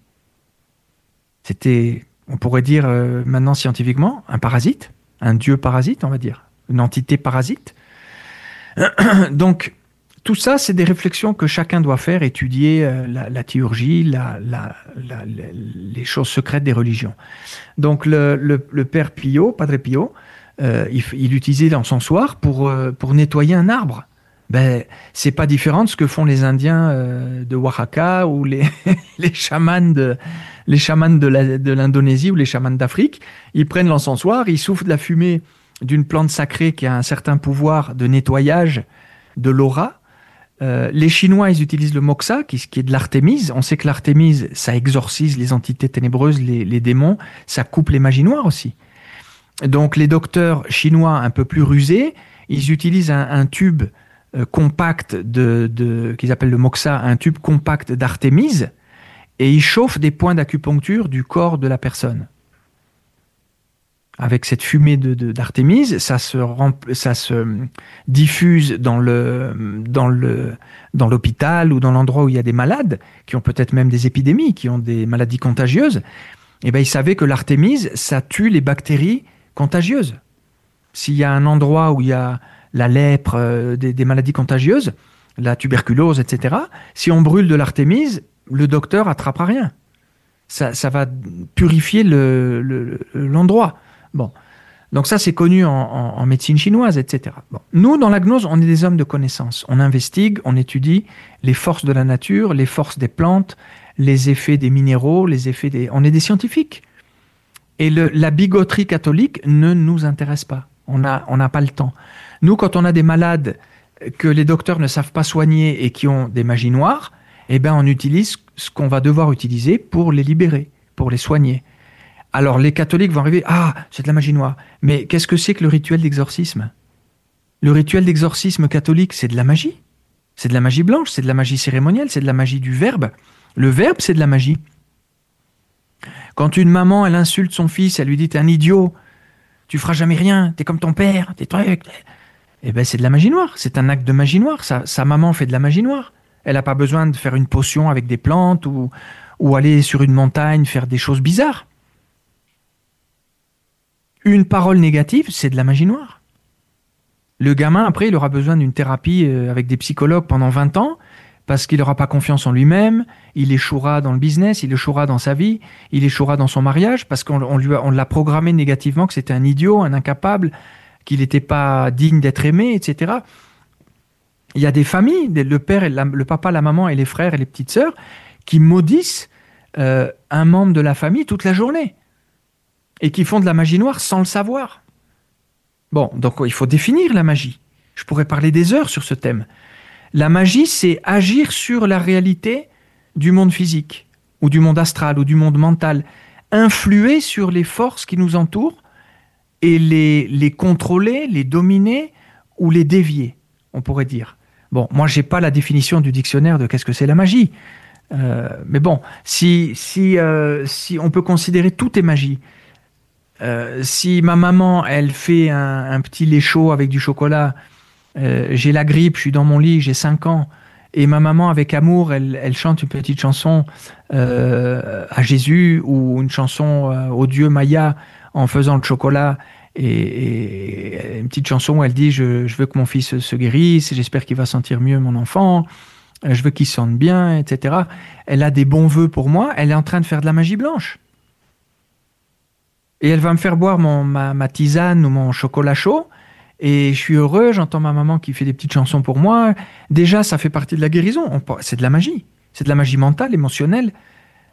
Speaker 2: C'était, on pourrait dire euh, maintenant scientifiquement, un parasite, un dieu parasite, on va dire, une entité parasite. Donc, tout ça, c'est des réflexions que chacun doit faire, étudier euh, la, la théurgie, la, la, la, la, les choses secrètes des religions. Donc, le, le, le père Pio, Padre Pio, euh, il, il utilisait l'encensoir pour, euh, pour nettoyer un arbre. Ben, c'est pas différent de ce que font les Indiens euh, de Oaxaca ou les, les chamans de, les chamans de, la, de l'Indonésie ou les chamans d'Afrique. Ils prennent l'encensoir, ils soufflent de la fumée d'une plante sacrée qui a un certain pouvoir de nettoyage de l'aura. Euh, les Chinois, ils utilisent le moxa, qui, qui est de l'artémise. On sait que l'artémise, ça exorcise les entités ténébreuses, les, les démons, ça coupe les magies noires aussi. Donc les docteurs chinois un peu plus rusés, ils utilisent un, un tube euh, compact de, de, qu'ils appellent le moxa, un tube compact d'artémise, et ils chauffent des points d'acupuncture du corps de la personne. Avec cette fumée de, de, d'artémise, ça se, rempl- ça se diffuse dans, le, dans, le, dans l'hôpital ou dans l'endroit où il y a des malades, qui ont peut-être même des épidémies, qui ont des maladies contagieuses. Et ben, ils savaient que l'artémise, ça tue les bactéries contagieuses. S'il y a un endroit où il y a la lèpre, euh, des, des maladies contagieuses, la tuberculose, et cetera, si on brûle de l'artémise, le docteur attrapera rien. Ça, ça va purifier le, le, l'endroit. Bon, donc ça c'est connu en, en, en médecine chinoise, et cetera. Bon. Nous, dans la gnose, on est des hommes de connaissance. On investigue, on étudie les forces de la nature, les forces des plantes, les effets des minéraux, les effets des... On est des scientifiques. Et le, la bigoterie catholique ne nous intéresse pas. On n'a on n'a pas le temps. Nous, quand on a des malades que les docteurs ne savent pas soigner et qui ont des magies noires, eh ben on utilise ce qu'on va devoir utiliser pour les libérer, pour les soigner. Alors, les catholiques vont arriver, ah, c'est de la magie noire. Mais qu'est-ce que c'est que le rituel d'exorcisme ? Le rituel d'exorcisme catholique, c'est de la magie. C'est de la magie blanche, c'est de la magie cérémonielle, c'est de la magie du verbe. Le verbe, c'est de la magie. Quand une maman, elle insulte son fils, elle lui dit « t'es un idiot, tu feras jamais rien, t'es comme ton père, t'es trucs », eh ben c'est de la magie noire, c'est un acte de magie noire. Sa, sa maman fait de la magie noire. Elle n'a pas besoin de faire une potion avec des plantes ou, ou aller sur une montagne faire des choses bizarres. Une parole négative, c'est de la magie noire. Le gamin, après, il aura besoin d'une thérapie avec des psychologues pendant vingt ans parce qu'il n'aura pas confiance en lui-même, il échouera dans le business, il échouera dans sa vie, il échouera dans son mariage parce qu'on on lui a, on l'a programmé négativement que c'était un idiot, un incapable, qu'il n'était pas digne d'être aimé, et cetera. Il y a des familles, le père, et la, le papa, la maman et les frères et les petites sœurs qui maudissent euh, un membre de la famille toute la journée et qui font de la magie noire sans le savoir. Bon, donc il faut définir la magie. Je pourrais parler des heures sur ce thème. La magie, c'est agir sur la réalité du monde physique, ou du monde astral, ou du monde mental, influer sur les forces qui nous entourent et les, les contrôler, les dominer ou les dévier, on pourrait dire. Bon, moi, je n'ai pas la définition du dictionnaire de qu'est-ce que c'est la magie. Euh, mais bon, si, si, euh, si on peut considérer tout est magie. Euh, si ma maman, elle fait un, un petit lait chaud avec du chocolat, euh, j'ai la grippe, je suis dans mon lit, j'ai cinq ans, et ma maman, avec amour, elle, elle chante une petite chanson euh, à Jésus ou une chanson euh, au dieu Maya en faisant le chocolat, et, et une petite chanson où elle dit je, je veux que mon fils se guérisse, j'espère qu'il va sentir mieux mon enfant, je veux qu'il se sente bien, et cetera. Elle a des bons vœux pour moi, elle est en train de faire de la magie blanche. Et elle va me faire boire mon, ma, ma tisane ou mon chocolat chaud. Et je suis heureux, j'entends ma maman qui fait des petites chansons pour moi. Déjà, ça fait partie de la guérison. On, c'est de la magie. C'est de la magie mentale, émotionnelle.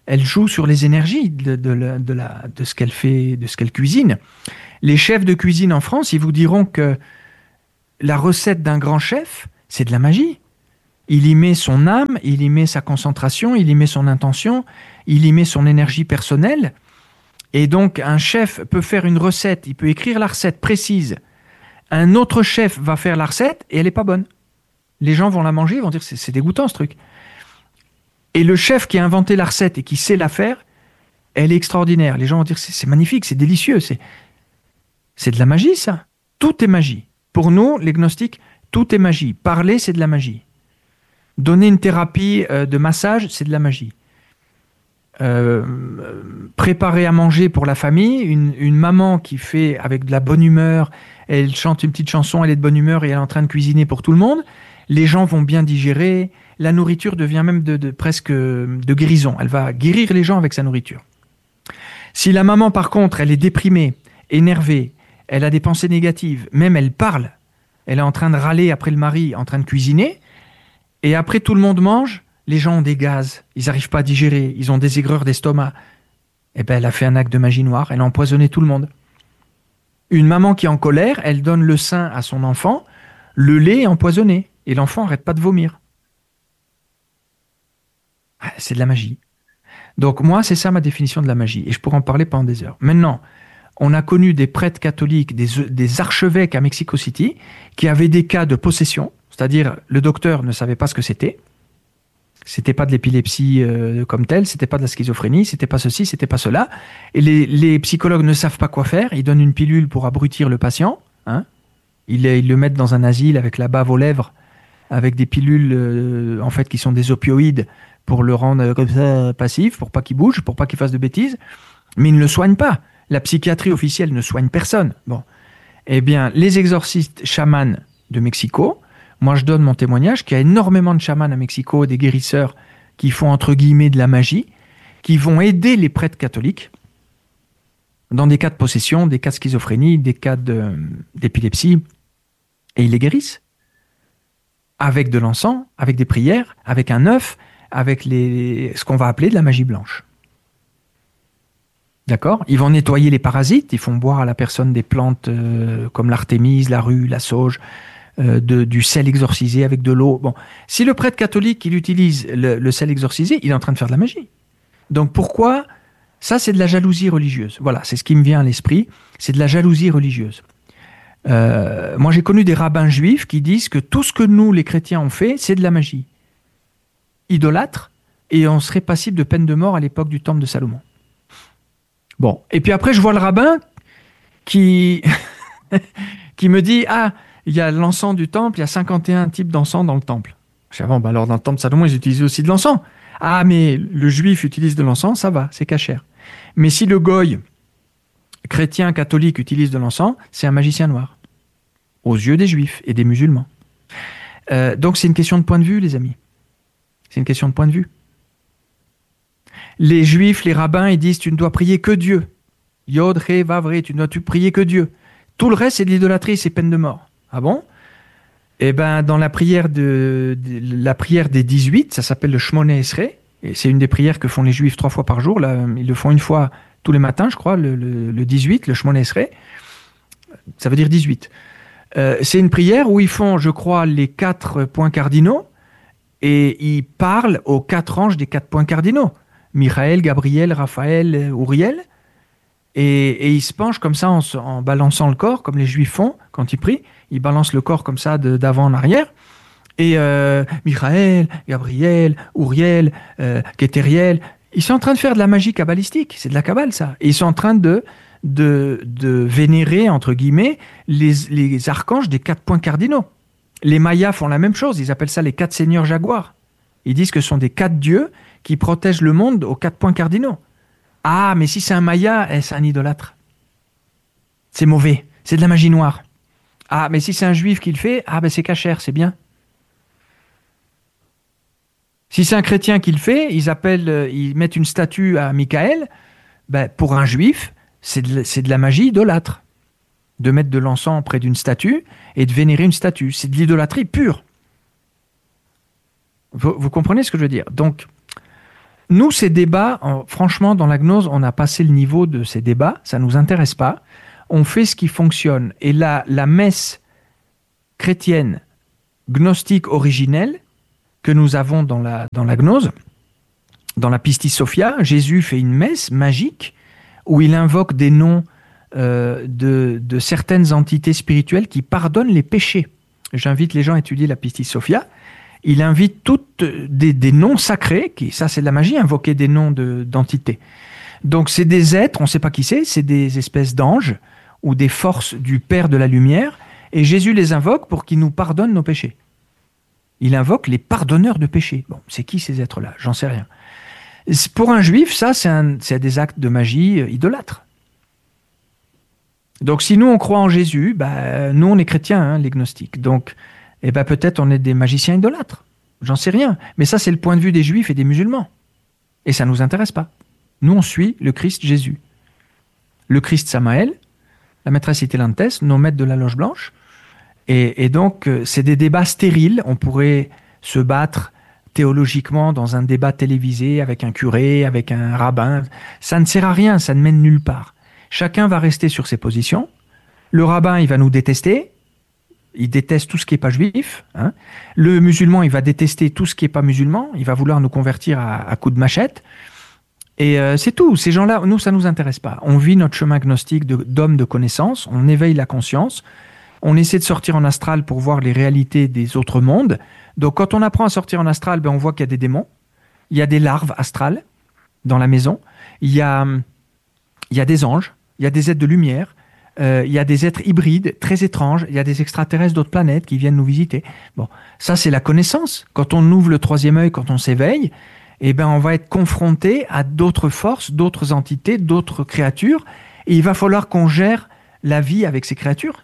Speaker 2: elle joue sur les énergies de, de, la, de, la, de ce qu'elle fait, de ce qu'elle cuisine. Les chefs de cuisine en France, ils vous diront que la recette d'un grand chef, c'est de la magie. Il y met son âme, il y met sa concentration, il y met son intention, il y met son énergie personnelle. Et donc, un chef peut faire une recette, il peut écrire la recette précise. Un autre chef va faire la recette et elle n'est pas bonne. Les gens vont la manger, ils vont dire c'est, c'est dégoûtant ce truc. Et le chef qui a inventé la recette et qui sait la faire, elle est extraordinaire. Les gens vont dire c'est, c'est magnifique, c'est délicieux, c'est, c'est de la magie ça. Tout est magie. Pour nous, les gnostiques, tout est magie. Parler, c'est de la magie. Donner une thérapie euh, de massage, c'est de la magie. Euh, préparer à manger pour la famille, une, une maman qui fait avec de la bonne humeur, elle chante une petite chanson, elle est de bonne humeur et elle est en train de cuisiner pour tout le monde, les gens vont bien digérer, la nourriture devient même de, de, presque de guérison, elle va guérir les gens avec sa nourriture. Si la maman par contre, elle est déprimée, énervée, elle a des pensées négatives, même elle parle, elle est en train de râler après le mari, en train de cuisiner, et après tout le monde mange, les gens ont des gaz, ils n'arrivent pas à digérer, ils ont des aigreurs d'estomac. Eh bien, elle a fait un acte de magie noire, elle a empoisonné tout le monde. Une maman qui est en colère, elle donne le sein à son enfant, le lait est empoisonné, et l'enfant n'arrête pas de vomir. C'est de la magie. Donc moi, c'est ça ma définition de la magie, et je pourrais en parler pendant des heures. Maintenant, on a connu des prêtres catholiques, des, des archevêques à Mexico City, qui avaient des cas de possession, c'est-à-dire le docteur ne savait pas ce que c'était, c'était pas de l'épilepsie euh, comme telle, c'était pas de la schizophrénie, c'était pas ceci, c'était pas cela. Et les, les psychologues ne savent pas quoi faire. Ils donnent une pilule pour abrutir le patient. Hein. Ils, ils le mettent dans un asile avec la bave aux lèvres, avec des pilules euh, en fait qui sont des opioïdes pour le rendre euh, comme ça passif, pour pas qu'il bouge, pour pas qu'il fasse de bêtises. Mais ils ne le soignent pas. La psychiatrie officielle ne soigne personne. Bon, eh bien, les exorcistes chamans de Mexico. Moi, je donne mon témoignage qu'il y a énormément de chamans à Mexico, des guérisseurs qui font entre guillemets de la magie, qui vont aider les prêtres catholiques dans des cas de possession, des cas de schizophrénie, des cas de, d'épilepsie, et ils les guérissent avec de l'encens, avec des prières, avec un œuf, avec les, ce qu'on va appeler de la magie blanche. D'accord ? Ils vont nettoyer les parasites, ils font boire à la personne des plantes euh, comme l'artémise, la rue, la sauge, Euh, de, du sel exorcisé avec de l'eau. Bon, si le prêtre catholique il utilise le, le sel exorcisé, il est en train de faire de la magie. Donc pourquoi ? Ça, c'est de la jalousie religieuse. Voilà, c'est ce qui me vient à l'esprit. C'est de la jalousie religieuse. Euh, moi, j'ai connu des rabbins juifs qui disent que tout ce que nous, les chrétiens, on fait, c'est de la magie. Idolâtre, et on serait passible de peine de mort à l'époque du temple de Salomon. Bon, et puis après, je vois le rabbin qui, qui me dit « Ah, il y a l'encens du temple, il y a cinquante et un types d'encens dans le temple. » Je dis, ah bon, bah alors dans le temple de Salomon, ils utilisaient aussi de l'encens. Ah, mais le juif utilise de l'encens, ça va, c'est cachère. Mais si le goy, chrétien, catholique, utilise de l'encens, c'est un magicien noir, aux yeux des juifs et des musulmans. Euh, donc c'est une question de point de vue, les amis. C'est une question de point de vue. Les juifs, les rabbins, ils disent, tu ne dois prier que Dieu. Yod, He, Vav, Re, tu ne dois prier que Dieu. Tout le reste, c'est de l'idolâtrie, c'est peine de mort. Ah bon ? Eh bien, dans la prière, de, de, la prière des dix-huit, ça s'appelle le Shmoneh Esrei, et c'est une des prières que font les Juifs trois fois par jour. Là, ils le font une fois tous les matins, je crois, le, le, le dix-huit, le Shmoneh Esrei. Ça veut dire dix-huit. Euh, c'est une prière où ils font, je crois, les quatre points cardinaux, et ils parlent aux quatre anges des quatre points cardinaux. Michael, Gabriel, Raphaël, Uriel. Et, et ils se penchent comme ça en, en balançant le corps, comme les Juifs font quand ils prient. Ils balancent le corps comme ça de, d'avant en arrière. Et euh, Michael, Gabriel, Uriel, euh, Kétériel, ils sont en train de faire de la magie kabbalistique. C'est de la kabbale, ça. Et ils sont en train de, de, de vénérer, entre guillemets, les, les archanges des quatre points cardinaux. Les Mayas font la même chose. Ils appellent ça les quatre seigneurs jaguars. Ils disent que ce sont des quatre dieux qui protègent le monde aux quatre points cardinaux. Ah, mais si c'est un Maya, eh, c'est un idolâtre. C'est mauvais. C'est de la magie noire. Ah, mais si c'est un juif qui le fait, ah, ben c'est cachère, c'est bien. Si c'est un chrétien qui le fait, ils appellent, ils mettent une statue à Michael. Ben, pour un juif, c'est de, c'est de la magie idolâtre. De mettre de l'encens près d'une statue et de vénérer une statue. C'est de l'idolâtrie pure. Vous, vous comprenez ce que je veux dire ? Donc, Nous, ces débats, en, franchement, dans la gnose, on a passé le niveau de ces débats. Ça ne nous intéresse pas. On fait ce qui fonctionne. Et la, la messe chrétienne gnostique originelle que nous avons dans la, dans la gnose, dans la Pistis Sophia, Jésus fait une messe magique où il invoque des noms euh, de, de certaines entités spirituelles qui pardonnent les péchés. J'invite les gens à étudier la Pistis Sophia. Il invite toutes des, des noms sacrés, qui, ça c'est de la magie, invoquer des noms de, d'entités. Donc c'est des êtres, on ne sait pas qui c'est, c'est des espèces d'anges ou des forces du Père de la Lumière, et Jésus les invoque pour qu'ils nous pardonnent nos péchés. Il invoque les pardonneurs de péchés. Bon, c'est qui ces êtres-là? J'en sais rien. Pour un juif, ça, c'est, un, c'est des actes de magie idolâtres. Donc, si nous, on croit en Jésus, bah, nous, on est chrétiens, hein, les gnostiques. Donc, eh ben, peut-être on est des magiciens idolâtres. J'en sais rien. Mais ça, c'est le point de vue des juifs et des musulmans. Et ça ne nous intéresse pas. Nous, on suit le Christ Jésus. Le Christ Samaël, la maîtresse Itelantes, nos maîtres de la loge blanche. Et, et donc, c'est des débats stériles. On pourrait se battre théologiquement dans un débat télévisé avec un curé, avec un rabbin. Ça ne sert à rien, ça ne mène nulle part. Chacun va rester sur ses positions. Le rabbin, il va nous détester. Il déteste tout ce qui n'est pas juif. Hein. Le musulman, il va détester tout ce qui n'est pas musulman. Il va vouloir nous convertir à, à coups de machette. Et euh, c'est tout. Ces gens-là, nous, ça ne nous intéresse pas. On vit notre chemin gnostique de, d'homme de connaissance. On éveille la conscience. On essaie de sortir en astral pour voir les réalités des autres mondes. Donc, quand on apprend à sortir en astral, ben, on voit qu'il y a des démons. Il y a des larves astrales dans la maison. Il y a, il y a des anges. Il y a des êtres de lumière. Euh, il y a des êtres hybrides très étranges. Il y a des extraterrestres d'autres planètes qui viennent nous visiter. Bon, ça, c'est la connaissance. Quand on ouvre le troisième œil, quand on s'éveille, eh ben, on va être confronté à d'autres forces, d'autres entités, d'autres créatures. Et il va falloir qu'on gère la vie avec ces créatures.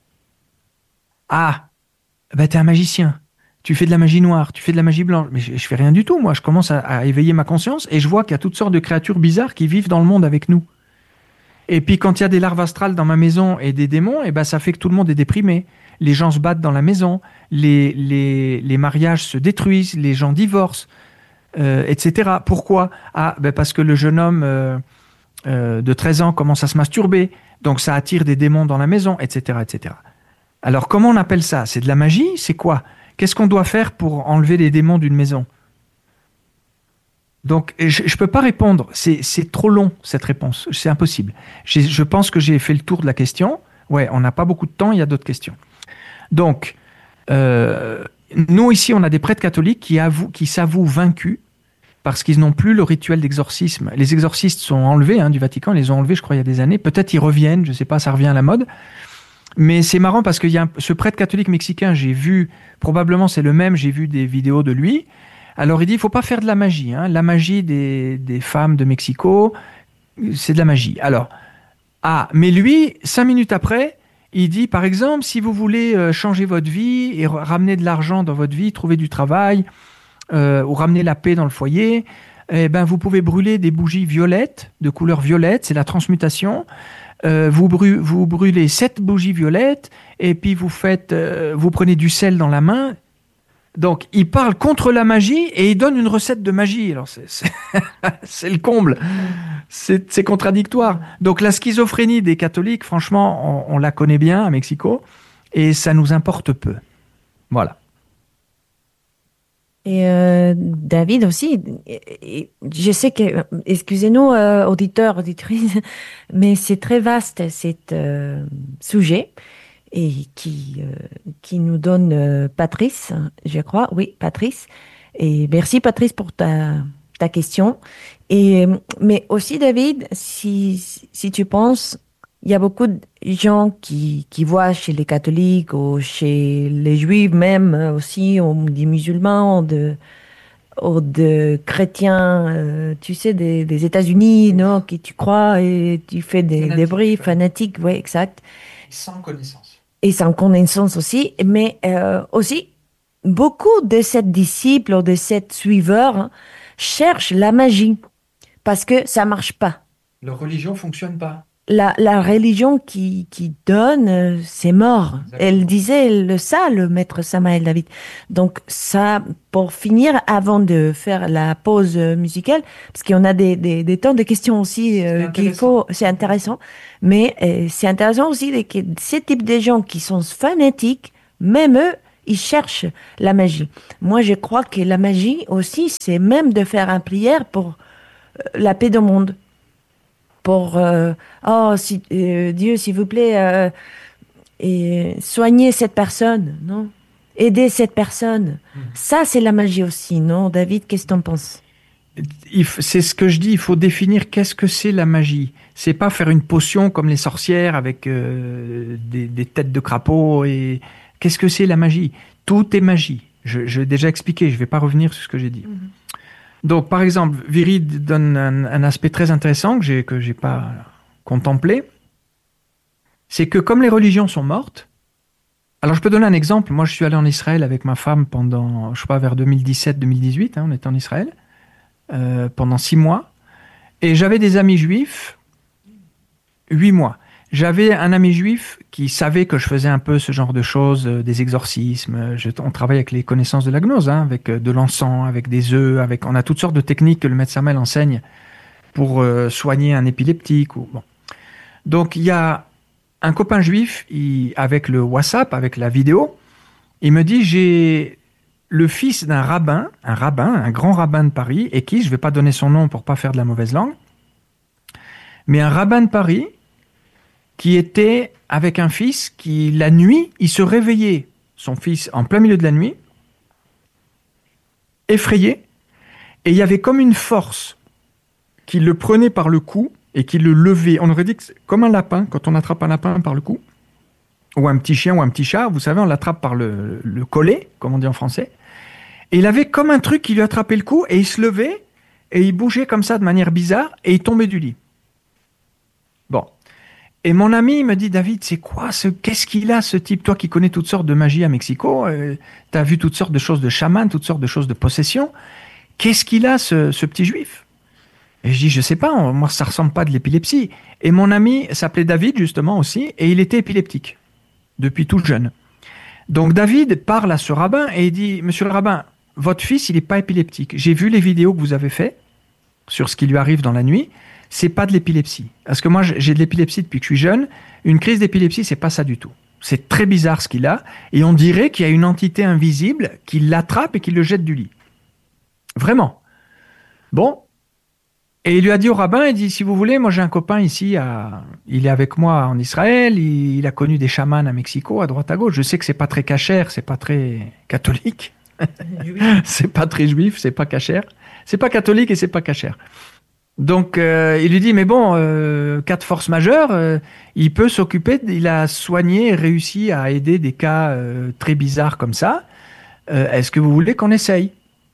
Speaker 2: Ah, ben t'es un magicien, tu fais de la magie noire, tu fais de la magie blanche. Mais je, je fais rien du tout, moi. Je commence à, à éveiller ma conscience et je vois qu'il y a toutes sortes de créatures bizarres qui vivent dans le monde avec nous. Et puis quand il y a des larves astrales dans ma maison et des démons, eh ben ça fait que tout le monde est déprimé. Les gens se battent dans la maison, les, les, les mariages se détruisent, les gens divorcent, euh, et cetera. Pourquoi? Ah, ben parce que le jeune homme euh, euh, de treize ans commence à se masturber, donc ça attire des démons dans la maison, et cetera, et cetera. Alors, comment on appelle ça? C'est de la magie? C'est quoi? Qu'est-ce qu'on doit faire pour enlever les démons d'une maison? Donc, je ne peux pas répondre. C'est, c'est trop long, cette réponse. C'est impossible. J'ai, je pense que j'ai fait le tour de la question. Ouais, on n'a pas beaucoup de temps, il y a d'autres questions. Donc, euh, nous, ici, on a des prêtres catholiques qui, avouent, qui s'avouent vaincus parce qu'ils n'ont plus le rituel d'exorcisme. Les exorcistes sont enlevés hein, du Vatican, ils les ont enlevés, je crois, il y a des années. Peut-être ils reviennent, je ne sais pas, ça revient à la mode. Mais c'est marrant parce qu'il y a un, ce prêtre catholique mexicain, j'ai vu, probablement c'est le même, j'ai vu des vidéos de lui. Alors il dit, il ne faut pas faire de la magie. Hein. La magie des, des femmes de Mexico, c'est de la magie. Alors, ah, mais lui, cinq minutes après, il dit, par exemple, si vous voulez euh, changer votre vie et ramener de l'argent dans votre vie, trouver du travail, euh, ou ramener la paix dans le foyer, eh ben, vous pouvez brûler des bougies violettes, de couleur violette, c'est la transmutation. Euh, vous, brûlez, vous brûlez sept bougies violettes et puis vous faites, euh, vous prenez du sel dans la main. Donc, il parle contre la magie et il donne une recette de magie. Alors, c'est, c'est, c'est le comble. C'est, c'est contradictoire. Donc, la schizophrénie des catholiques, franchement, on, on la connaît bien à Mexico et ça nous importe peu. Voilà.
Speaker 1: Et euh, David aussi, je sais que, excusez-nous, euh, auditeurs, auditrices, mais c'est très vaste cet euh, sujet et qui, euh, qui nous donne euh, Patrice, je crois, oui, Patrice. Et merci Patrice pour ta, ta question. Et, mais aussi David, si, si tu penses, il y a beaucoup de gens qui, qui voient chez les catholiques ou chez les juifs même aussi, ou des musulmans, ou de, ou de chrétiens, euh, tu sais, des, des États-Unis, non, qui tu crois et tu fais des, des bruits fanatiques, oui, exact.
Speaker 2: Sans connaissance.
Speaker 1: Et sans connaissance aussi, mais euh, aussi, beaucoup de ces disciples ou de ces suiveurs hein, cherchent la magie parce que ça marche pas.
Speaker 2: Leur religion fonctionne pas.
Speaker 1: la, la religion qui, qui donne, c'est mort. Exactement. Elle disait le, ça, le maître Samael David. Donc ça, pour finir, avant de faire la pause musicale, parce qu'on a des, des, des temps de questions aussi euh, qu'il faut, c'est intéressant, mais euh, c'est intéressant aussi que ces types de gens qui sont fanatiques, même eux, ils cherchent la magie. Moi, je crois que la magie aussi, c'est même de faire une prière pour la paix du monde. Pour euh, oh si, euh, Dieu s'il vous plaît euh, et soignez cette personne, non, aidez cette personne. Mmh. Ça c'est la magie aussi, non, David, qu'est-ce que t'en penses?
Speaker 2: C'est ce que je dis, il faut définir qu'est-ce que c'est la magie. C'est pas faire une potion comme les sorcières avec euh, des, des têtes de crapaud. Et qu'est-ce que c'est la magie? Tout est magie. Je, je l'ai déjà expliqué, je vais pas revenir sur ce que j'ai dit. Mmh. Donc, par exemple, Viri donne un, un aspect très intéressant que j'ai que j'ai pas contemplé. C'est que comme les religions sont mortes, alors je peux donner un exemple. Moi, je suis allé en Israël avec ma femme pendant, je sais pas, vers deux mille dix-sept deux mille dix-huit, hein, on était en Israël, euh, pendant six mois. Et j'avais des amis juifs, huit mois. J'avais un ami juif qui savait que je faisais un peu ce genre de choses, euh, des exorcismes. Je, on travaille avec les connaissances de la gnose, hein, avec euh, de l'encens, avec des œufs, avec, on a toutes sortes de techniques que le maître Samael enseigne pour euh, soigner un épileptique. Ou, bon. Donc il y a un copain juif, il, avec le WhatsApp, avec la vidéo, il me dit, j'ai le fils d'un rabbin, un rabbin, un grand rabbin de Paris, et qui, je ne vais pas donner son nom pour pas faire de la mauvaise langue, mais un rabbin de Paris qui était avec un fils qui, la nuit, il se réveillait, son fils, en plein milieu de la nuit, effrayé, et il y avait comme une force qui le prenait par le cou et qui le levait. On aurait dit que c'est comme un lapin, quand on attrape un lapin par le cou, ou un petit chien ou un petit chat, vous savez, on l'attrape par le, le collet, comme on dit en français, et il avait comme un truc qui lui attrapait le cou, et il se levait, et il bougeait comme ça de manière bizarre, et il tombait du lit. Bon. Et mon ami me dit, David, c'est quoi ce, qu'est-ce qu'il a ce type? Toi qui connais toutes sortes de magie à Mexico, euh, tu as vu toutes sortes de choses de chaman, toutes sortes de choses de possession. Qu'est-ce qu'il a ce, ce petit juif? Et je dis, je sais pas, on, moi ça ressemble pas de l'épilepsie. Et mon ami s'appelait David justement aussi, et il était épileptique depuis tout jeune. Donc David parle à ce rabbin et il dit, monsieur le rabbin, votre fils il est pas épileptique. J'ai vu les vidéos que vous avez faites sur ce qui lui arrive dans la nuit. C'est pas de l'épilepsie. Parce que moi, j'ai de l'épilepsie depuis que je suis jeune. Une crise d'épilepsie, c'est pas ça du tout. C'est très bizarre ce qu'il a. Et on dirait qu'il y a une entité invisible qui l'attrape et qui le jette du lit. Vraiment. Bon. Et il lui a dit au rabbin, il dit, si vous voulez, moi j'ai un copain ici, à... il est avec moi en Israël, il... il a connu des chamans à Mexico, à droite à gauche. Je sais que c'est pas très cachère, c'est pas très catholique. C'est pas très juif, c'est pas cachère. C'est pas catholique et c'est pas cachère. Donc, euh, il lui dit, mais bon, euh, cas de force majeure, euh, il peut s'occuper, il a soigné et réussi à aider des cas euh, très bizarres comme ça. Euh, est-ce que vous voulez qu'on essaye?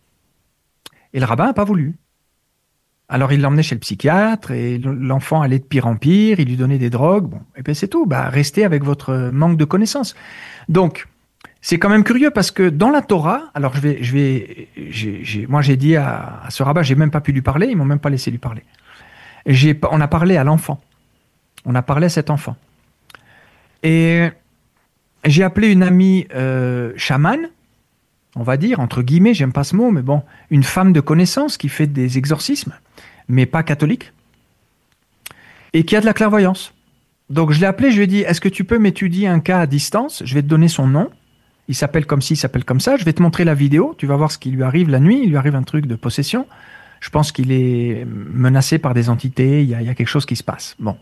Speaker 2: Et le rabbin n'a pas voulu. Alors, il l'emmenait chez le psychiatre et l'enfant allait de pire en pire, il lui donnait des drogues. Bon, et bien c'est tout, bah, restez avec votre manque de connaissances. Donc, c'est quand même curieux parce que dans la Torah, alors je vais, je vais, j'ai, j'ai, moi j'ai dit à, à ce rabbin, j'ai même pas pu lui parler, ils m'ont même pas laissé lui parler. J'ai, on a parlé à l'enfant, on a parlé à cet enfant, et j'ai appelé une amie euh, chamane, on va dire entre guillemets, j'aime pas ce mot, mais bon, une femme de connaissance qui fait des exorcismes, mais pas catholique, et qui a de la clairvoyance. Donc je l'ai appelé, je lui ai dit, est-ce que tu peux m'étudier un cas à distance? Je vais te donner son nom. Il s'appelle comme ci, il s'appelle comme ça. Je vais te montrer la vidéo. Tu vas voir ce qui lui arrive la nuit. Il lui arrive un truc de possession. Je pense qu'il est menacé par des entités. Il y a, il y a quelque chose qui se passe. Bon.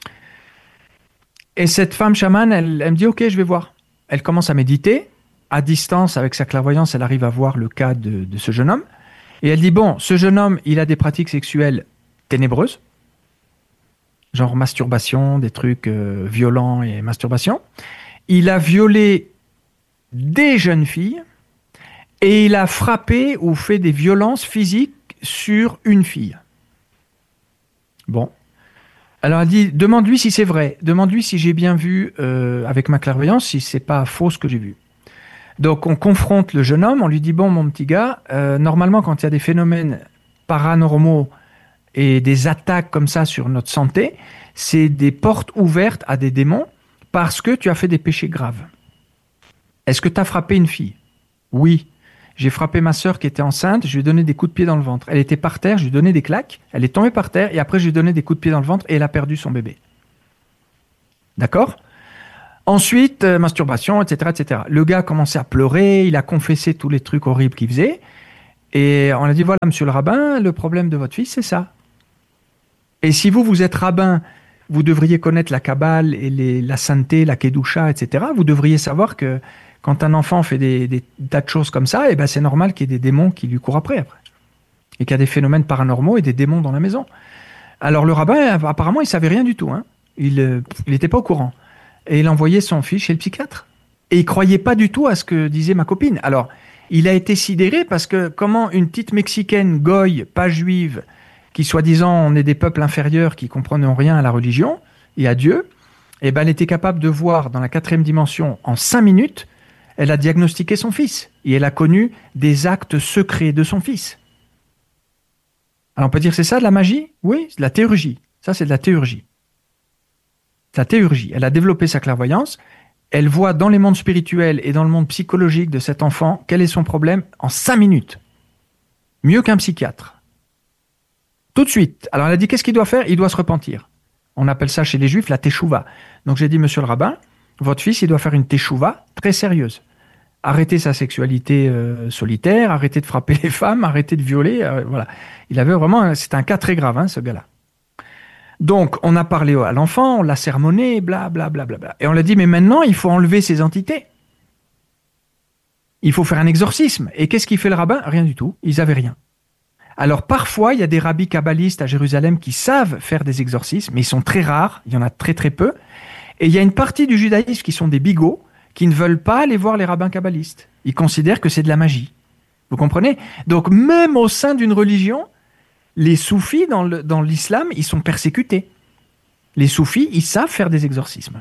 Speaker 2: Et cette femme chamane, elle, elle me dit, OK, je vais voir. Elle commence à méditer. À distance, avec sa clairvoyance, elle arrive à voir le cas de, de ce jeune homme. Et elle dit, bon, ce jeune homme, il a des pratiques sexuelles ténébreuses. Genre masturbation, des trucs euh, violents et masturbation. Il a violé des jeunes filles et il a frappé ou fait des violences physiques sur une fille. Bon. Alors elle dit, demande-lui si c'est vrai, demande-lui si j'ai bien vu euh, avec ma clairvoyance, si c'est pas faux ce que j'ai vu. Donc on confronte le jeune homme, on lui dit, bon mon petit gars, euh, normalement quand il y a des phénomènes paranormaux et des attaques comme ça sur notre santé, c'est des portes ouvertes à des démons parce que tu as fait des péchés graves. Est-ce que tu as frappé une fille? Oui. J'ai frappé ma sœur qui était enceinte, je lui ai donné des coups de pied dans le ventre. Elle était par terre, je lui ai donné des claques, elle est tombée par terre et après je lui ai donné des coups de pied dans le ventre et elle a perdu son bébé. D'accord? Ensuite, euh, masturbation, et cetera, et cetera. Le gars a commencé à pleurer, il a confessé tous les trucs horribles qu'il faisait. Et on a dit, voilà, monsieur le rabbin, le problème de votre fils, c'est ça. Et si vous, vous êtes rabbin, vous devriez connaître la Kabbale et les, la sainteté, la Kedusha, et cetera. Vous devriez savoir que quand un enfant fait des, des tas de choses comme ça, eh ben c'est normal qu'il y ait des démons qui lui courent après, après. Et qu'il y a des phénomènes paranormaux et des démons dans la maison. Alors le rabbin, apparemment, il savait rien du tout. Hein. Il n'était pas au courant. Et il envoyait son fils chez le psychiatre. Et il croyait pas du tout à ce que disait ma copine. Alors, il a été sidéré parce que comment une petite Mexicaine, goy, pas juive, qui soi-disant on est des peuples inférieurs qui comprennent rien à la religion et à Dieu, eh ben, elle était capable de voir dans la quatrième dimension en cinq minutes. Elle a diagnostiqué son fils et elle a connu des actes secrets de son fils. Alors on peut dire c'est ça de la magie? Oui, c'est de la théurgie. Ça c'est de la théurgie. C'est la théurgie. Elle a développé sa clairvoyance. Elle voit dans les mondes spirituels et dans le monde psychologique de cet enfant quel est son problème en cinq minutes. Mieux qu'un psychiatre. Tout de suite. Alors elle a dit qu'est-ce qu'il doit faire? Il doit se repentir. On appelle ça chez les juifs la teshuva. Donc j'ai dit monsieur le rabbin, votre fils il doit faire une teshuva très sérieuse. Arrêter sa sexualité euh, solitaire, arrêter de frapper les femmes, arrêter de violer, euh, voilà. Il avait vraiment, c'était un cas très grave, hein, ce gars-là. Donc, on a parlé à l'enfant, on l'a sermonné, bla, bla, bla, bla, bla. Et on l'a dit, mais maintenant, il faut enlever ces entités. Il faut faire un exorcisme. Et qu'est-ce qu'il fait le rabbin? Rien du tout. Ils avaient rien. Alors, parfois, il y a des rabbis kabbalistes à Jérusalem qui savent faire des exorcismes, mais ils sont très rares. Il y en a très, très peu. Et il y a une partie du judaïsme qui sont des bigots, qui ne veulent pas aller voir les rabbins kabbalistes. Ils considèrent que c'est de la magie. Vous comprenez? Donc, même au sein d'une religion, les soufis, dans, le, dans l'islam, ils sont persécutés. Les soufis, ils savent faire des exorcismes.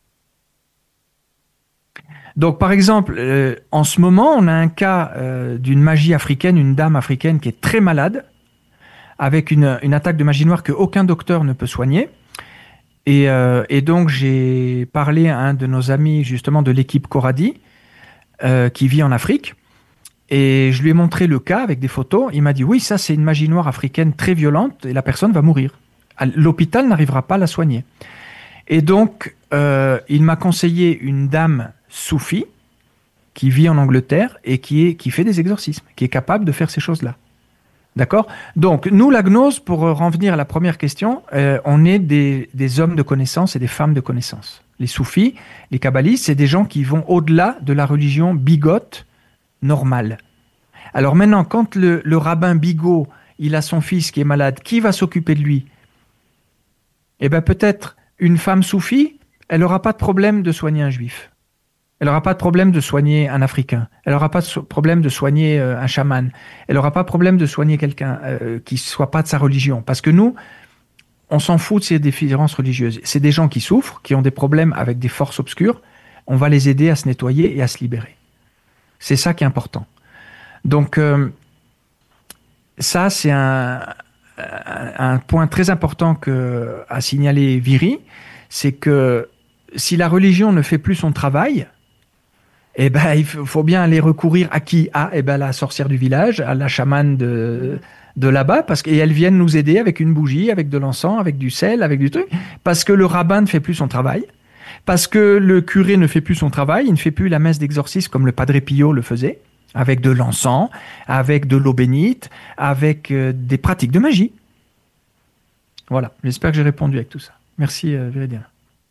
Speaker 2: Donc, par exemple, euh, en ce moment, on a un cas euh, d'une magie africaine, une dame africaine qui est très malade, avec une, une attaque de magie noire qu'aucun docteur ne peut soigner. Et, euh, et donc, j'ai parlé à un de nos amis, justement, de l'équipe Koradi, euh, qui vit en Afrique. Et je lui ai montré le cas avec des photos. Il m'a dit, oui, ça, c'est une magie noire africaine très violente et la personne va mourir. L'hôpital n'arrivera pas à la soigner. Et donc, euh, il m'a conseillé une dame soufie qui vit en Angleterre et qui, est, qui fait des exorcismes, qui est capable de faire ces choses-là. D'accord? Donc, nous, la gnose, pour revenir à la première question, euh, on est des, des hommes de connaissance et des femmes de connaissance. Les soufis, les kabbalistes, c'est des gens qui vont au-delà de la religion bigote normale. Alors maintenant, quand le, le rabbin bigot, il a son fils qui est malade, qui va s'occuper de lui? Eh bien, peut-être une femme soufie, elle n'aura pas de problème de soigner un juif. Elle n'aura pas de problème de soigner un Africain. Elle n'aura pas de so- problème de soigner euh, un chaman. Elle n'aura pas de problème de soigner quelqu'un euh, qui ne soit pas de sa religion. Parce que nous, on s'en fout de ces différences religieuses. C'est des gens qui souffrent, qui ont des problèmes avec des forces obscures. On va les aider à se nettoyer et à se libérer. C'est ça qui est important. Donc, euh, ça, c'est un, un, un point très important que, à signaler Viri, c'est que si la religion ne fait plus son travail, eh ben, il faut bien aller recourir à qui? À eh ben, la sorcière du village, à la chamane de, de là-bas, parce qu'elles viennent nous aider avec une bougie, avec de l'encens, avec du sel, avec du truc, parce que le rabbin ne fait plus son travail, parce que le curé ne fait plus son travail, il ne fait plus la messe d'exorcisme comme le Padre Pio le faisait, avec de l'encens, avec de l'eau bénite, avec euh, des pratiques de magie. Voilà, j'espère que j'ai répondu avec tout ça. Merci, euh, Viridiana.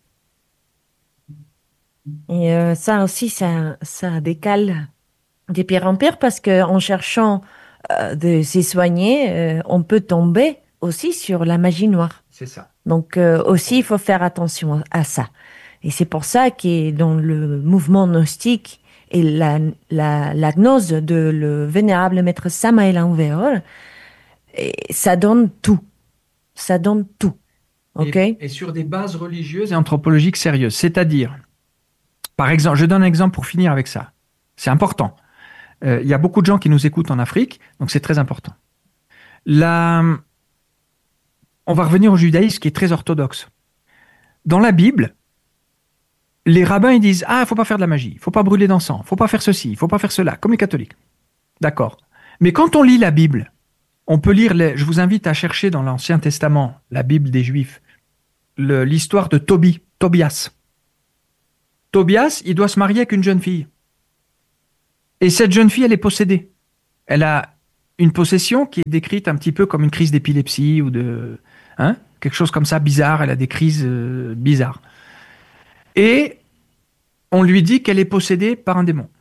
Speaker 1: Et euh, ça aussi, ça, ça décale de pire en pire parce qu'en cherchant euh, de se soigner, euh, on peut tomber aussi sur la magie noire.
Speaker 2: C'est ça.
Speaker 1: Donc euh, aussi, il faut faire attention à ça. Et c'est pour ça que dans le mouvement gnostique et la, la, la gnose de le vénérable maître Samael Aoun-Weor, ça donne tout. Ça donne tout. Okay?
Speaker 2: Et, et sur des bases religieuses et anthropologiques sérieuses. C'est-à-dire, par exemple, je donne un exemple pour finir avec ça. C'est important. Euh, il y a beaucoup de gens qui nous écoutent en Afrique, donc c'est très important. La, on va revenir au judaïsme qui est très orthodoxe. Dans la Bible, les rabbins ils disent ah, il faut pas faire de la magie, il faut pas brûler d'encens, il faut pas faire ceci, il faut pas faire cela, comme les catholiques. D'accord. Mais quand on lit la Bible, on peut lire, les, je vous invite à chercher dans l'Ancien Testament, la Bible des Juifs, le, l'histoire de Tobie, Tobias. Tobias, il doit se marier avec une jeune fille. Et cette jeune fille, elle est possédée. Elle a une possession qui est décrite un petit peu comme une crise d'épilepsie ou de... Hein, quelque chose comme ça, bizarre. Elle a des crises euh, bizarres. Et on lui dit qu'elle est possédée par un démon.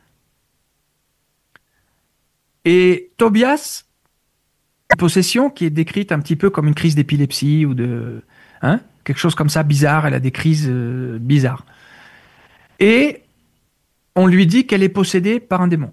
Speaker 2: Et Tobias, une possession qui est décrite un petit peu comme une crise d'épilepsie ou de... Hein, quelque chose comme ça, bizarre. Elle a des crises euh, bizarres. Et on lui dit qu'elle est possédée par un démon.